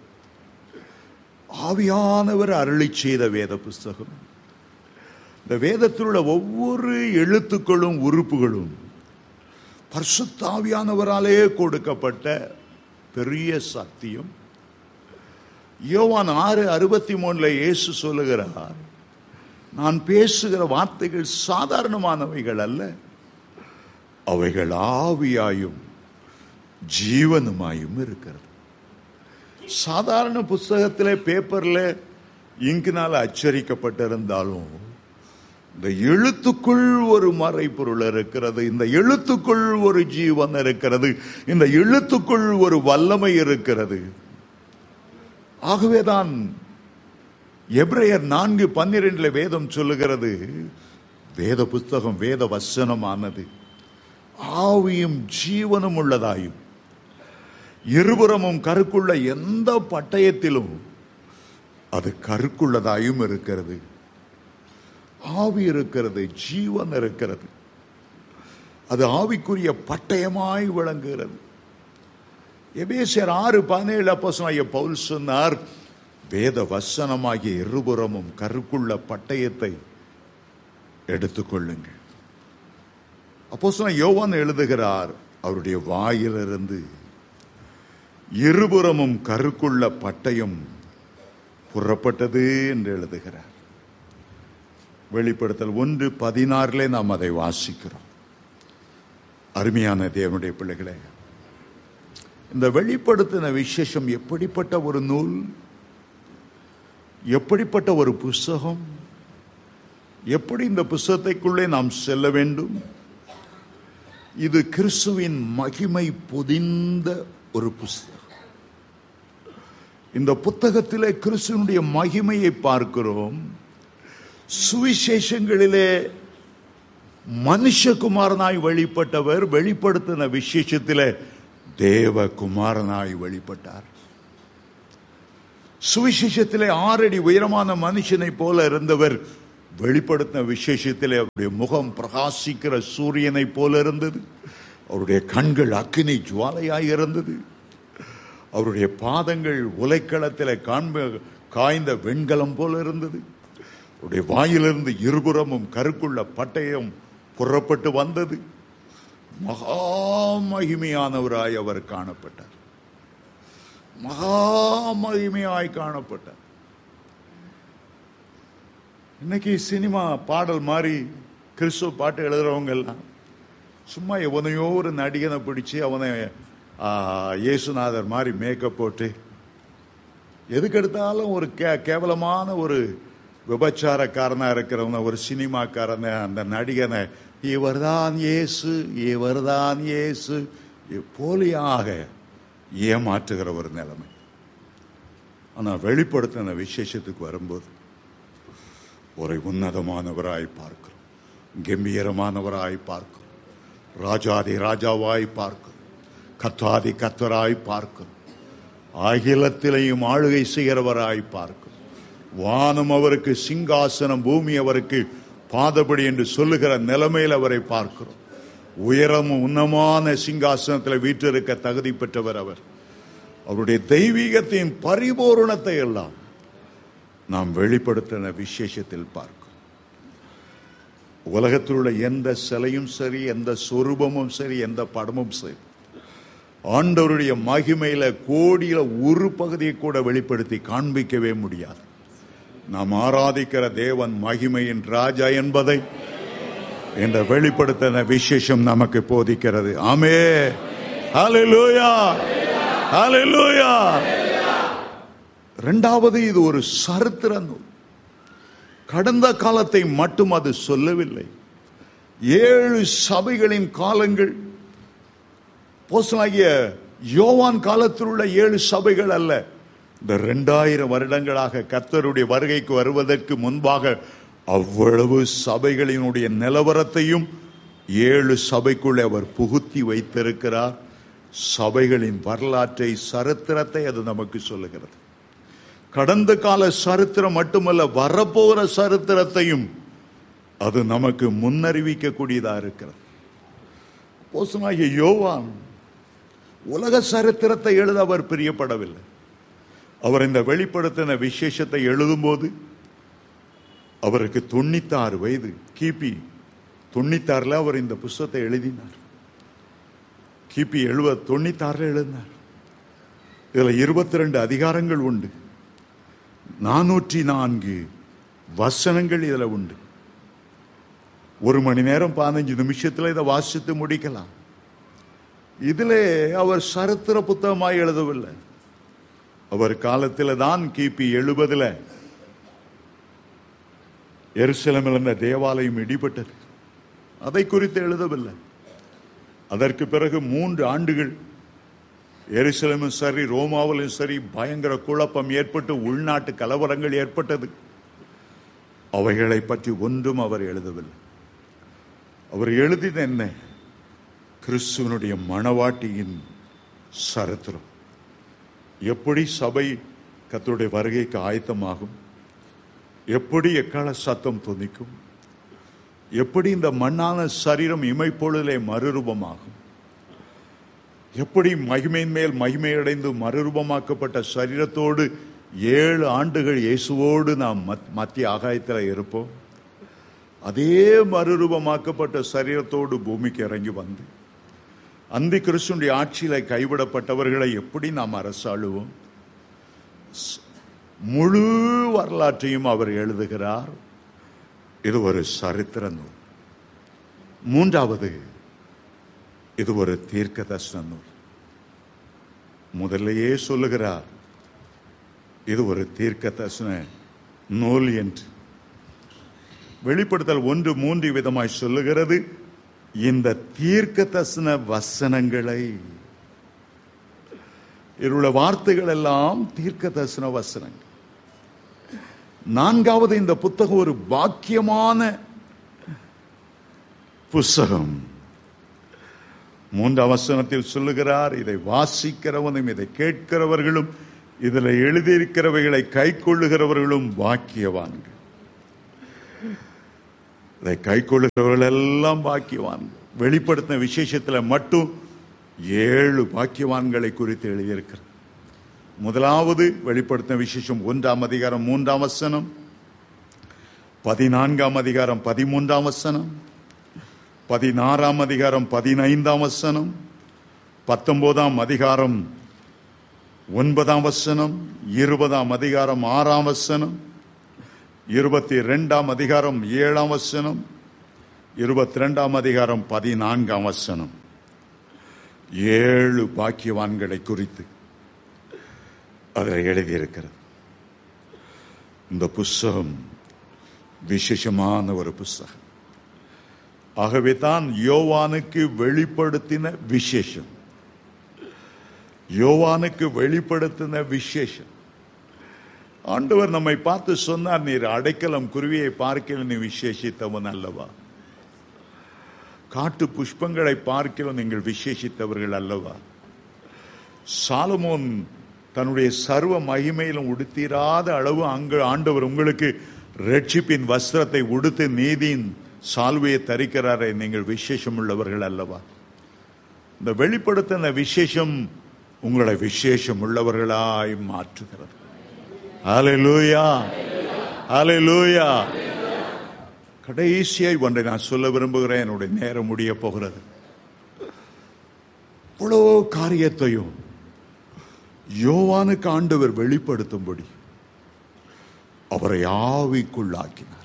ஆவியானவர் அருளி செய்த வேத புஸ்தகம். இந்த வேதத்தில் உள்ள ஒவ்வொரு எழுத்துக்களும் உறுப்புகளும் பரிசுத்த ஆவியானவராலே கொடுக்கப்பட்ட பெரிய சத்தியம். யோவான் ஆறு அறுபத்தி மூணுல இயேசு சொல்லுகிறார், நான் பேசுகிற வார்த்தைகள் சாதாரணமானவைகள் அல்ல, அவைகள் ஆவியாயும் ஜீவனுமாயும் இருக்கிறது. சாதாரண புஸ்தகத்திலே பேப்பர்ல இங்கினால அச்சரிக்கப்பட்டிருந்தாலும் இந்த எழுத்துக்குள் ஒரு மறைபொருள் இருக்கிறது. இந்த எழுத்துக்குள் ஒரு ஜீவன் இருக்கிறது. இந்த எழுத்துக்குள் ஒரு வல்லமை இருக்கிறது. ஆகவேதான் எபிரேயர் நான்கு பன்னிரண்டுல வேதம் சொல்லுகிறது, வேத புஸ்தகம் வேத வசனமானது ஆவியும் ஜீவனும் உள்ளதாயும் இருபுறமும் கருக்குள்ள எந்த பட்டயத்திலும் அது கருக்குள்ளதாயும் இருக்கிறது. ஆவி இருக்கிறது, ஜீவன் இருக்கிறது. அது ஆவிக்குரிய பட்டயமாய் விளங்குகிறது. எபேசியர் ஆறு பதினேழு அப்போஸ்தலனாகிய பவுல் சொன்னார், வேத வசனமாகிய இருபுறமும் கருக்குள்ள பட்டயத்தை எடுத்துக்கொள்ளுங்கள். அப்போஸ்தலன் யோவான் எழுதுகிறார், அவருடைய வாயிலிருந்து இருபுறமும் கருக்குள்ள பட்டயம் புறப்பட்டது என்று எழுதுகிறார். வெளிப்படுத்தல் ஒன்று பதினாறுல நாம் அதை வாசிக்கிறோம். அருமையான தேவனுடைய பிள்ளைகளே, இந்த வெளிப்படுத்தின விசேஷம் எப்படிப்பட்ட ஒரு நூல், எப்படிப்பட்ட ஒரு புஸ்தகம், எப்படி இந்த புஸ்தகத்தைக்குள்ளே நாம் செல்ல வேண்டும். இது கிறிஸ்துவின் மகிமை பொதிந்த ஒரு புஸ்தகம். இந்த புத்தகத்திலே கிறிஸ்துவனுடைய மகிமையை பார்க்கிறோம். சுவிசேஷங்களிலே மனுஷகுமாரனாய் வெளிப்பட்டவர், வெளிப்படுத்தின விசேஷத்திலே தேவகுமாரனாய் வெளிப்பட்டார். சுவிசேஷத்திலே ஆறடி உயரமான மனுஷனை போல இருந்தவர் வெளிப்படுத்தின விசேஷத்திலே அவருடைய முகம் பிரகாசிக்கிற சூரியனை போல இருந்தது. அவருடைய கண்கள் அக்கினி ஜுவாலையாய் இருந்தது. அவருடைய பாதங்கள் உலைக்களத்திலே காண்ப காய்ந்த வெண்கலம் போல இருந்தது. அவருடைய வாயிலிருந்து இருபுறமும் கருக்குள்ள பட்டயம் புறப்பட்டு வந்தது. மகா மகிமையானவராய் அவர் காணப்பட்டார். மகா மகிமையாய் காணப்பட்டார். இன்னைக்கு சினிமா பாடல் மாதிரி கிறிஸ்துவ பாட்டு எழுதுறவங்க எல்லாம் சும்மா எவனையோ ஒரு நடிகனை பிடிச்சு அவனை இயேசுநாதர் மாதிரி மேக்கப் போட்டு எதுக்கு எடுத்தாலும் ஒரு கே கேவலமான ஒரு விபச்சாரக்காரனா இருக்கிறவன ஒரு சினிமாக்காரனை அந்த நடிகனை இவர்தான் இயேசு இவர்தான் இயேசு போலியாக ஏமாற்றுகிற ஒரு நிலைமை. ஆனா வெளிப்படுத்தின விசேஷத்துக்கு வரும்போது ஒரு உன்னதமானவராய் பார்க்கிறோம், கம்பீரமானவராய் பார்க்கிறோம், ராஜாதி ராஜாவாய் பார்க்கிறோம், கர்த்தாதி கர்த்தராய் பார்க்கிறோம், அகிலத்திலையும் ஆளுகை செய்கிறவராய் பார்க்கிறோம். வானம் அவருக்கு சிங்காசனம், பூமி அவருக்கு பாதபடி என்று சொல்லுகிற நிலைமையில் அவரை பார்க்கிறோம். உயரமும் உன்னமான சிங்காசனத்தில் வீற்றிருக்க தகுதி பெற்றவர் அவர். அவருடைய தெய்வீகத்தின் பரிபூரணத்தை எல்லாம் நாம் வெளிப்படுத்தின விசேஷத்தில் பார்க்கிறோம். உலகத்தில் உள்ள எந்த சிலையும் சரி, எந்த சொரூபமும் சரி, எந்த படமும் சரி, ஆண்டவருடைய மகிமையில கோடியில ஒரு பகுதியை கூட வெளிப்படுத்தி காண்பிக்கவே முடியாது. நாம் ஆராதிக்கிற தேவன் மகிமையின் ராஜா என்பதை என்ற வெளிப்படுத்தின விசேஷம் நமக்கு போதிக்கிறது. ஆமென். ஹல்லேலூயா, ஹல்லேலூயா. இரண்டாவது, இது ஒரு சரித்திர நூல். கடந்த காலத்தை மட்டும் அது சொல்லவில்லை. ஏழு சபைகளின் காலங்கள், அப்போஸ்தலனாகிய யோவான் காலத்தில் உள்ள ஏழு சபைகள் அல்ல. இந்த இரண்டாயிரம் வருடங்களாக கர்த்தருடைய வருகைக்கு வருவதற்கு முன்பாக அவ்வளவு சபைகளினுடைய நிலவரத்தையும் ஏழு சபைக்குள்ளே அவர் புகுத்தி வைத்திருக்கிறார். சபைகளின் வரலாற்றை, சரித்திரத்தை அது நமக்கு சொல்லுகிறது. கடந்த கால சரித்திரம் மட்டுமல்ல, வரப்போகிற சரித்திரத்தையும் அது நமக்கு முன்னறிவிக்க கூடியதா இருக்கிறது. அப்போஸ்தலனாகிய யோவான் உலக சரித்திரத்தை எழுத அவர் பிரியப்படவில்லை. அவர் இந்த வெளிப்படுத்தின விசேஷத்தை எழுதும்போது அவருக்கு தொண்ணூத்தி ஆறு வயது. கிபி தொண்ணூத்தி ஆறுல அவர் இந்த புஸ்தகத்தை எழுதினார். கிபி எழுபது தொண்ணூத்தி ஆறுல எழுதினார். இதுல இருபத்தி ரெண்டு அதிகாரங்கள் உண்டு. நானூற்றி நான்கு வசனங்கள் இதுல உண்டு. ஒரு மணி நேரம் பதினஞ்சு நிமிஷத்துல இதை வாசித்து முடிக்கலாம். இதிலே அவர் சரித்திர புத்தகமாய் எழுதவில்லை. அவர் காலத்தில் தான் கிபி எழுபதுல எருசலேமில் இருந்த தேவாலயம் இடிபட்டது. அதை குறித்து எழுதவில்லை. அதற்கு பிறகு மூன்று ஆண்டுகள் எருசலேமும் சரி, ரோமாவிலும் சரி, பயங்கர குழப்பம் ஏற்பட்டு உள்நாட்டு கலவரங்கள் ஏற்பட்டது. அவைகளை பற்றி ஒன்றும் அவர் எழுதவில்லை. அவர் எழுதியது என்ன? கிறிஸ்துவனுடைய மணவாட்டியின் சரித்திரம். எப்படி சபை கர்த்தருடைய வருகைக்கு ஆயத்தமாகும், எப்படி எக்கால சத்தம் துணிக்கும், எப்படி இந்த மண்ணான சரீரம் இமைப்பொழுதிலே மறுரூபமாகும், எப்படி மகிமையின் மேல் மகிமையடைந்து மறுரூபமாக்கப்பட்ட சரீரத்தோடு ஏழு ஆண்டுகள் இயேசுவோடு நாம் மத்திய ஆகாயத்தில் இருப்போம். அதே மறுரூபமாக்கப்பட்ட சரீரத்தோடு பூமிக்கு இறங்கி வந்து அந்தி கிறிஸ்துவின் ஆட்சியில கைவிடப்பட்டவர்களை எப்படி நாம் அரசாளுவோம்? முழு வரலாற்றையும் அவர் எழுதுகிறார். இது ஒரு சரித்திர நூல். மூன்றாவது, இது ஒரு தீர்க்க தரிசன நூல். முதல்லையே சொல்லுகிறார், இது ஒரு தீர்க்க தரிசன நூல் என்று. வெளிப்படுத்தல் ஒன்று மூன்று விதமாய் சொல்லுகிறது. இந்த தீர்க்க தரிசன வசனங்களை, இவருள்ள வார்த்தைகள் எல்லாம் தீர்க்க தரிசன வசனங்கள். நான்காவது, இந்த புத்தகம் ஒரு பாக்கியமான புஸ்தகம். மூன்றாம் வசனத்தில் சொல்லுகிறார், இதை வாசிக்கிறவனும் இதை கேட்கிறவர்களும் இதுல எழுதியிருக்கிறவைகளை கை கொள்ளுகிறவர்களும் பாக்கியவான்கள். இதை கை கொள்ளுகிறவர்கள் எல்லாம் பாக்கியவான்கள். வெளிப்படுத்தின விசேஷத்துல மட்டும் ஏழு பாக்கியவான்களை குறித்து எழுதியிருக்கிறது. முதலாவது வெளிப்படுத்தின விசேஷம் ஒன்றாம் அதிகாரம் மூன்றாம் வசனம், பதினான்காம் அதிகாரம் பதிமூன்றாம் வசனம், பதினாறாம் அதிகாரம் பதினைந்தாம் வசனம், பத்தொன்பதாம் அதிகாரம் ஒன்பதாம் வசனம், இருபதாம் அதிகாரம் ஆறாம் வசனம், இருபத்தி இரண்டாம் அதிகாரம் ஏழாம் வசனம், இருபத்தி இரண்டாம் அதிகாரம் பதினான்காம் வசனம். ஏழு பாக்கியவான்களை குறித்து அதில் எழுதியிருக்கிறது. இந்த புஸ்தகம் விசேஷமான ஒரு புஸ்தகம். ஆகவே தான் யோவானுக்கு வெளிப்படுத்தின விசேஷம், யோவானுக்கு வெளிப்படுத்தின விசேஷம். ஆண்டவர் நம்மை பார்த்து சொன்னார், நீர் அடைக்கலம் குருவியை பார்க்கல நீ விசேஷித்தவன் அல்லவா, காட்டு புஷ்பங்களை பார்க்கல நீங்கள் விசேஷித்தவர்கள் அல்லவா. சாலமோன் தன்னுடைய சர்வ மகிமையிலும் உடுத்திராத அளவு அங்கு ஆண்டவர் உங்களுக்கு ரட்சிப்பின் வஸ்திரத்தை உடுத்து நீதியின் சால்வையை தரிக்கிறாரே, நீங்கள் விசேஷம் உள்ளவர்கள் அல்லவா. இந்த வெளிப்படுத்தின விசேஷம் உங்களை விசேஷம் உள்ளவர்களாய் மாற்றுகிறது. ஹல்லேலூயா, ஹல்லேலூயா. கடைசியாய் ஒன்றை நான் சொல்ல விரும்புகிறேன், என்னுடைய நேரம் முடிய போகிறது. இவ்வளோ காரியத்தையும் யோவானுக்கு ஆண்டவர் வெளிப்படுத்தும்படி அவரை ஆவிக்குள்ளாக்கினார்,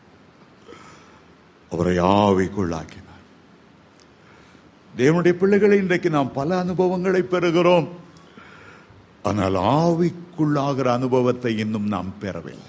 அவரை ஆவிக்குள்ளாக்கினார். தேவனுடைய பிள்ளைகளை இன்றைக்கு நாம் பல அனுபவங்களை பெறுகிறோம், ஆனால் ஆவிக்குள்ளாகிற அனுபவத்தை இன்னும் நாம் பெறவில்லை.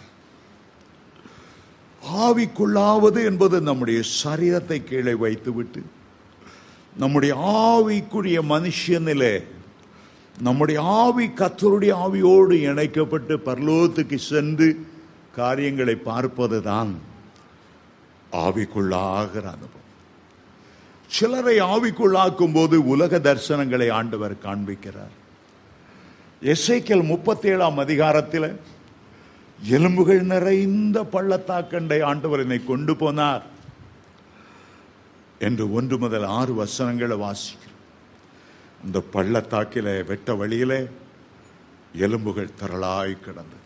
ஆவிக்குள்ளாவது என்பது நம்முடைய சரீரத்தை கீழே வைத்துவிட்டு நம்முடைய ஆவிக்குரிய மனுஷனிலே நம்முடைய ஆவி கர்த்தருடைய ஆவியோடு இணைக்கப்பட்டு பரலோகத்துக்கு சென்று காரியங்களை பார்ப்பதுதான் ஆவிக்குள்ளாகிற அனுபவம். சிலரை ஆவிக்குள்ளாக்கும் போது உலக தரிசனங்களை ஆண்டவர் காண்பிக்கிறார். எசேக்கியேல் முப்பத்தி ஏழாம் அதிகாரத்தில் எலும்புகள் நிறைந்த பள்ளத்தாக்கண்டை ஆண்டவர் என்னை கொண்டு போனார் என்று ஒன்று முதல் ஆறு வசனங்களை வாசிக்கிறோம். அந்த பள்ளத்தாக்கில வெட்ட வழியில எலும்புகள் திரளாய் கிடந்தது.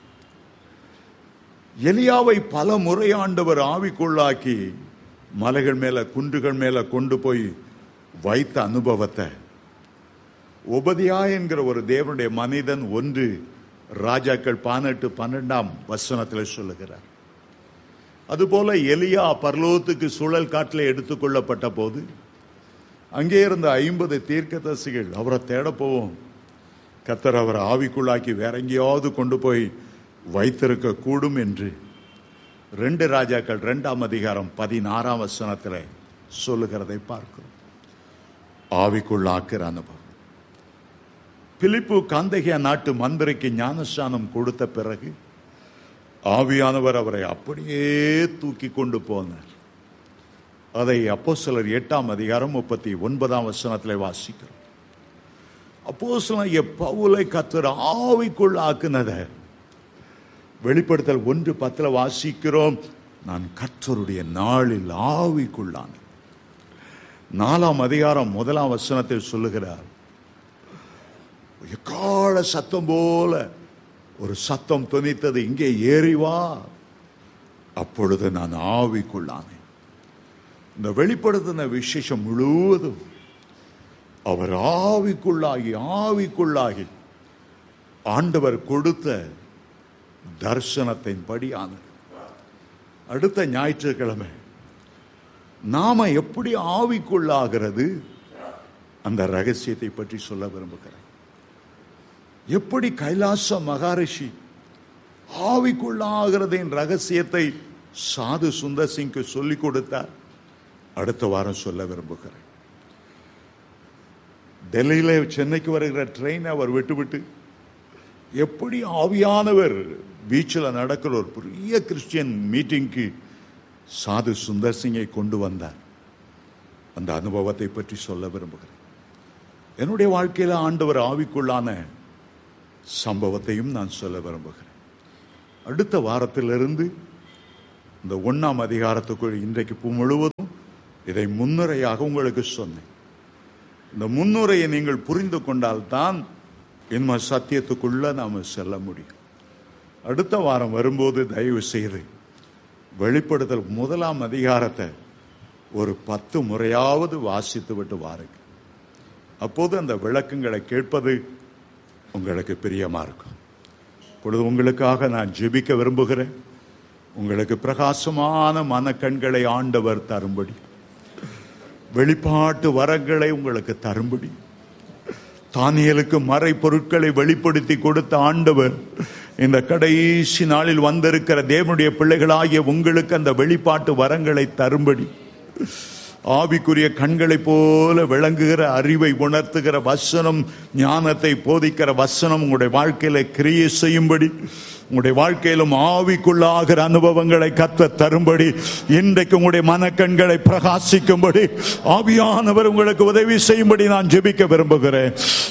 எலியாவை பல முறை ஆண்டவர் ஆவிக்குள்ளாக்கி மலைகள் மேல குன்றுகள் மேல கொண்டு போய் வைத்த அனுபவத்தை ஒபதியா என்கிற ஒரு தேவனுடைய மனிதன் ஒன்று ராஜாக்கள் பதினெட்டு பன்னெண்டாம் வசனத்தில் சொல்லுகிறார். அதுபோல எலியா பரலோகத்துக்கு சுழல் காட்டில் எடுத்துக்கொள்ளப்பட்ட போது அங்கே இருந்த ஐம்பது தீர்க்கதரிசிகள் அவரை தேட போவோம், கர்த்தர் அவரை ஆவிக்குள்ளாக்கி வேற எங்கேயாவது கொண்டு போய் வைத்திருக்க கூடும் என்று ரெண்டு ராஜாக்கள் இரண்டாம் அதிகாரம் பதினாறாம் வசனத்தில் சொல்லுகிறதை பார்க்கிறோம். ஆவிக்குள்ளாக்கிற அனுபவம். பிலிப்பு காந்தகியா நாட்டு மந்திரிக்கு ஞானஸ்நானம் கொடுத்த பிறகு ஆவியானவர் அவரை அப்படியே தூக்கி கொண்டு போனார். அதை அப்போஸ்தலர் எட்டாம் அதிகாரம் முப்பத்தி ஒன்பதாம் வசனத்தில் வாசிக்கிறோம். அப்போஸ்தலன் பவுலை கர்த்தர் ஆவிக்குள் ஆக்குனத வெளிப்படுத்தல் ஒன்று பத்துல வாசிக்கிறோம். நான் கர்த்தருடைய நாளில் ஆவிக்குள்ளான. நாலாம் அதிகாரம் முதலாம் வசனத்தில் சொல்லுகிறார், எக்கால சத்தம் போல ஒரு சத்தம் தொனித்தது, இங்கே ஏறி வா. அப்பொழுது நான் ஆவிக்குள்ளானேன். இந்த வெளிப்படுத்தின விசேஷம் முழுவதும் அவர் ஆவிக்குள்ளாகி ஆவிக்குள்ளாகி ஆண்டவர் கொடுத்த தரிசனத்தின் படியானது. அடுத்த ஞாயிற்றுக்கிழமை நாம எப்படி ஆவிக்குள்ளாகிறது அந்த ரகசியத்தை பற்றி சொல்ல விரும்புகிறேன். எப்படி கைலாச மகாரிஷி ஆவிக்குள்ளாகிறதின் ரகசியத்தை சாது சுந்தர் சிங்க்கு சொல்லிக் கொடுத்தார், அடுத்த வாரம் சொல்ல விரும்புகிறேன். டெல்லியில சென்னைக்கு வருகிற ட்ரெயின் அவர் விட்டுவிட்டு எப்படி ஆவியானவர் பீச்சில் நடக்கிற ஒரு பெரிய கிறிஸ்டியன் மீட்டிங்க்கு சாது சுந்தர் சிங்கை கொண்டு வந்தார், அந்த அனுபவத்தை பற்றி சொல்ல விரும்புகிறேன். என்னுடைய வாழ்க்கையில் ஆண்டவர் ஆவிக்குள்ளான சம்பவத்தையும் நான் சொல்ல விரும்புகிறேன். அடுத்த வாரத்திலிருந்து இந்த ஒன்னாம் அதிகாரத்துக்குள் இன்றைக்கு முழுவதும் இதை முன்னுரையாக உங்களுக்கு சொன்னேன். இந்த முன்னுரையை நீங்கள் புரிந்து கொண்டால்தான் இன்ம சத்தியத்துக்குள்ள நாம செல்ல முடியும். அடுத்த வாரம் வரும்போது தயவு செய்து வெளிப்படுத்தல் முதலாம் அதிகாரத்தை ஒரு பத்து முறையாவது வாசித்து விட்டு வாருங்க. அப்போது அந்த விளக்கங்களை கேட்பது உங்களுக்கு பிரியமா இருக்கும். இப்பொழுது உங்களுக்காக நான் ஜெபிக்க விரும்புகிறேன். உங்களுக்கு பிரகாசமான மனக்கண்களை ஆண்டவர் தரும்படி, வெளிப்பாட்டு வரங்களை உங்களுக்கு தரும்படி, தானியேலுக்கு மறை பொருட்களை வெளிப்படுத்தி கொடுத்த ஆண்டவர் இந்த கடைசி நாளில் வந்திருக்கிற தேவனுடைய பிள்ளைகளாகிய உங்களுக்கு அந்த வெளிப்பாட்டு வரங்களை தரும்படி, ஆவிக்குரிய கண்களை போல விளங்குகிற அறிவை உணர்த்துகிற வசனம், ஞானத்தை போதிக்கிற வசனம் உங்களுடைய வாழ்க்கையில கிரியை செய்யும்படி, உங்களுடைய வாழ்க்கையிலும் ஆவிக்குள்ளாகிற அனுபவங்களை கத்த தரும்படி, இன்றைக்கு உங்களுடைய மனக்கண்களை பிரகாசிக்கும்படி ஆவியானவர் உங்களுக்கு உதவி செய்யும்படி நான் ஜெபிக்க விரும்புகிறேன்.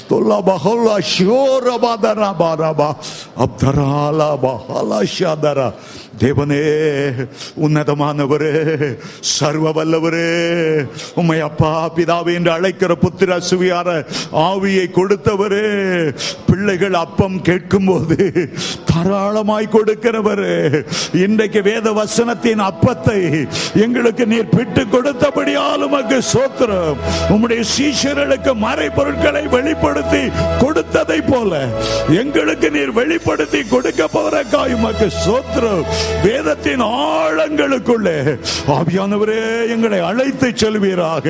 தேவனே, உன்னதமானவரே, சர்வ வல்லவரே, உம்மை அப்பா பிதாவே என்று அழைக்கிற புத்திர சுவியார ஆவியை கொடுத்தவரே, பிள்ளைகள் அப்பம் கேட்கும் போது தாராளமாய் கொடுக்கிறவரே, இன்றைக்கு வேத வசனத்தின் அப்பத்தை எங்களுக்கு நீர் பிட்டு கொடுத்தபடியால் உமக்கு ஸ்தோத்திரம். உம்முடைய சீஷர்களுக்கு மறை பொருட்களை வெளிப்படுத்தி கொடுத்ததை போல எங்களுக்கு நீர் வெளிப்படுத்தி கொடுக்க போறக்காய் உமக்கு ஸ்தோத்திரம். வேதத்தின் ஆழங்களுக்குள்ளே ஆவியானவரே எங்களை அழைத்து செல்வீராக.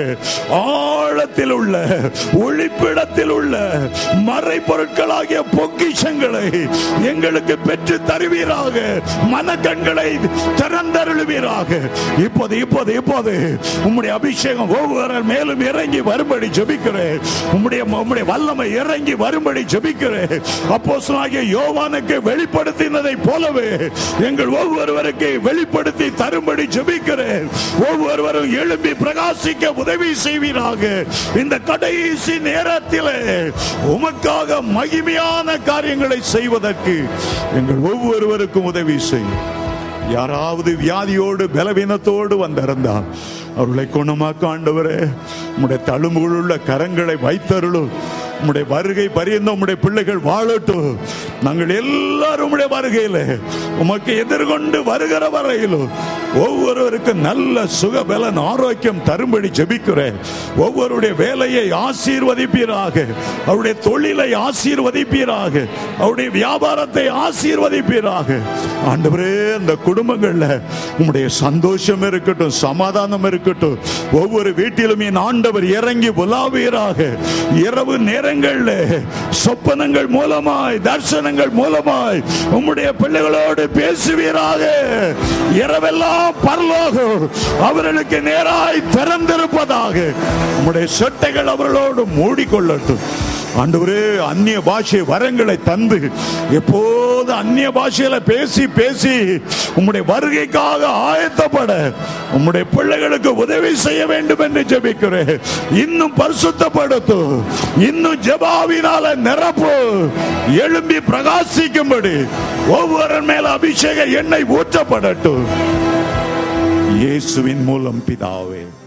ஆழத்தில் உள்ள ஒளிப்பிடத்தில் உள்ள மறை பொருட்களாகிய பொக்கிஷங்களை எங்களுக்கு பெற்று தருவீராக. மனக்கண்களை திறந்தருளுவீராக. இப்போது இப்போது இப்போது உம்முடைய அபிஷேகம் ஒவ்வொரு மேலும் இறங்கி வரும்படி ஜெபிக்கிறேன். உம்முடைய உம்முடைய வல்லமை இறங்கி வரும்படி ஜெபிக்கிறேன். அப்போஸ்தலனாகிய யோவானுக்கு வெளிப்படுத்தினதை போலவே எங்கள் ஒவ்வொருவருக்கு வெளிப்படுத்தி தரும்படி ஜெபிக்கிறேன். ஒவ்வொருவரும் எழும்பி பிரகாசிக்க உதவி செய்வீராக. இந்த கடைசி நேரத்தில் உமக்காக மகிமையான காரியங்களை செய்வதற்கு எங்கள் ஒவ்வொருவருக்கும் உதவி செய்யும். யாராவது வியாதியோடு பலவீனத்தோடு வந்திருந்தால் அவர்களை குணமாக்க ஆண்டவரே உம்முடைய தழும்புகள் உள்ள கரங்களை வைத்தருளும். உம்முடைய வருகை பரியந்த உம்முடைய பிள்ளைகள் வாழட்டும். நாங்கள் எல்லாரும் உம்முடைய வருகையில உமக்கு எதிர்கொண்டு வருகிற வரையிலும் ஒவ்வொருவருக்கு நல்ல சுகபலன் ஆரோக்கியம் தரும்படி ஜெபிக்கிறேன். ஒவ்வொருடைய வேலையை ஆசீர்வதிப்பீராக. அவருடைய தொழிலை ஆசீர்வதிப்பீராக. அவருடைய வியாபாரத்தை ஆசீர்வதிப்பீராக. ஆண்டவரே, அந்த குடும்பங்கள்ல உம்முடைய சந்தோஷம் இருக்கட்டும், சமாதானம் இருக்கட்டும். ஒவ்வொரு வீட்டிலும் என் ஆண்டவர் இறங்கி உலாவீராக. இரவு நேரங்களில் சொப்பனங்கள் மூலமாய், தரிசனங்கள் மூலமாய் உம்முடைய பிள்ளைகளோடு பேசுவீராக. இரவெல்லாம் பரலோகம் அவர்களுக்கு நேராய் திறந்திருப்பதாக. உம்முடைய சொட்டைகள் அவர்களோடு மூடிக்கொள்ளட்டும். ஆண்டவரே, அந்நிய பாஷை வரங்களை தந்து எப்போது அந்நிய பாஷையில பேசி பேசி உம்முடைய வருகைக்காக ஆயத்தப்பட உம்முடைய பிள்ளைகளுக்கு உதவி செய்ய வேண்டும் என்று ஜெபிக்கிறேன். இன்னும் பரிசுத்தப்படுத்தும். இன்னும் ஜெபாவினால நிரப்பு. எழும்பி பிரகாசிக்கும்படி ஒவ்வொரு மேல அபிஷேக எண்ணெய் ஊற்றப்படட்டும். இயேசுவின் மூலம் பிதாவே.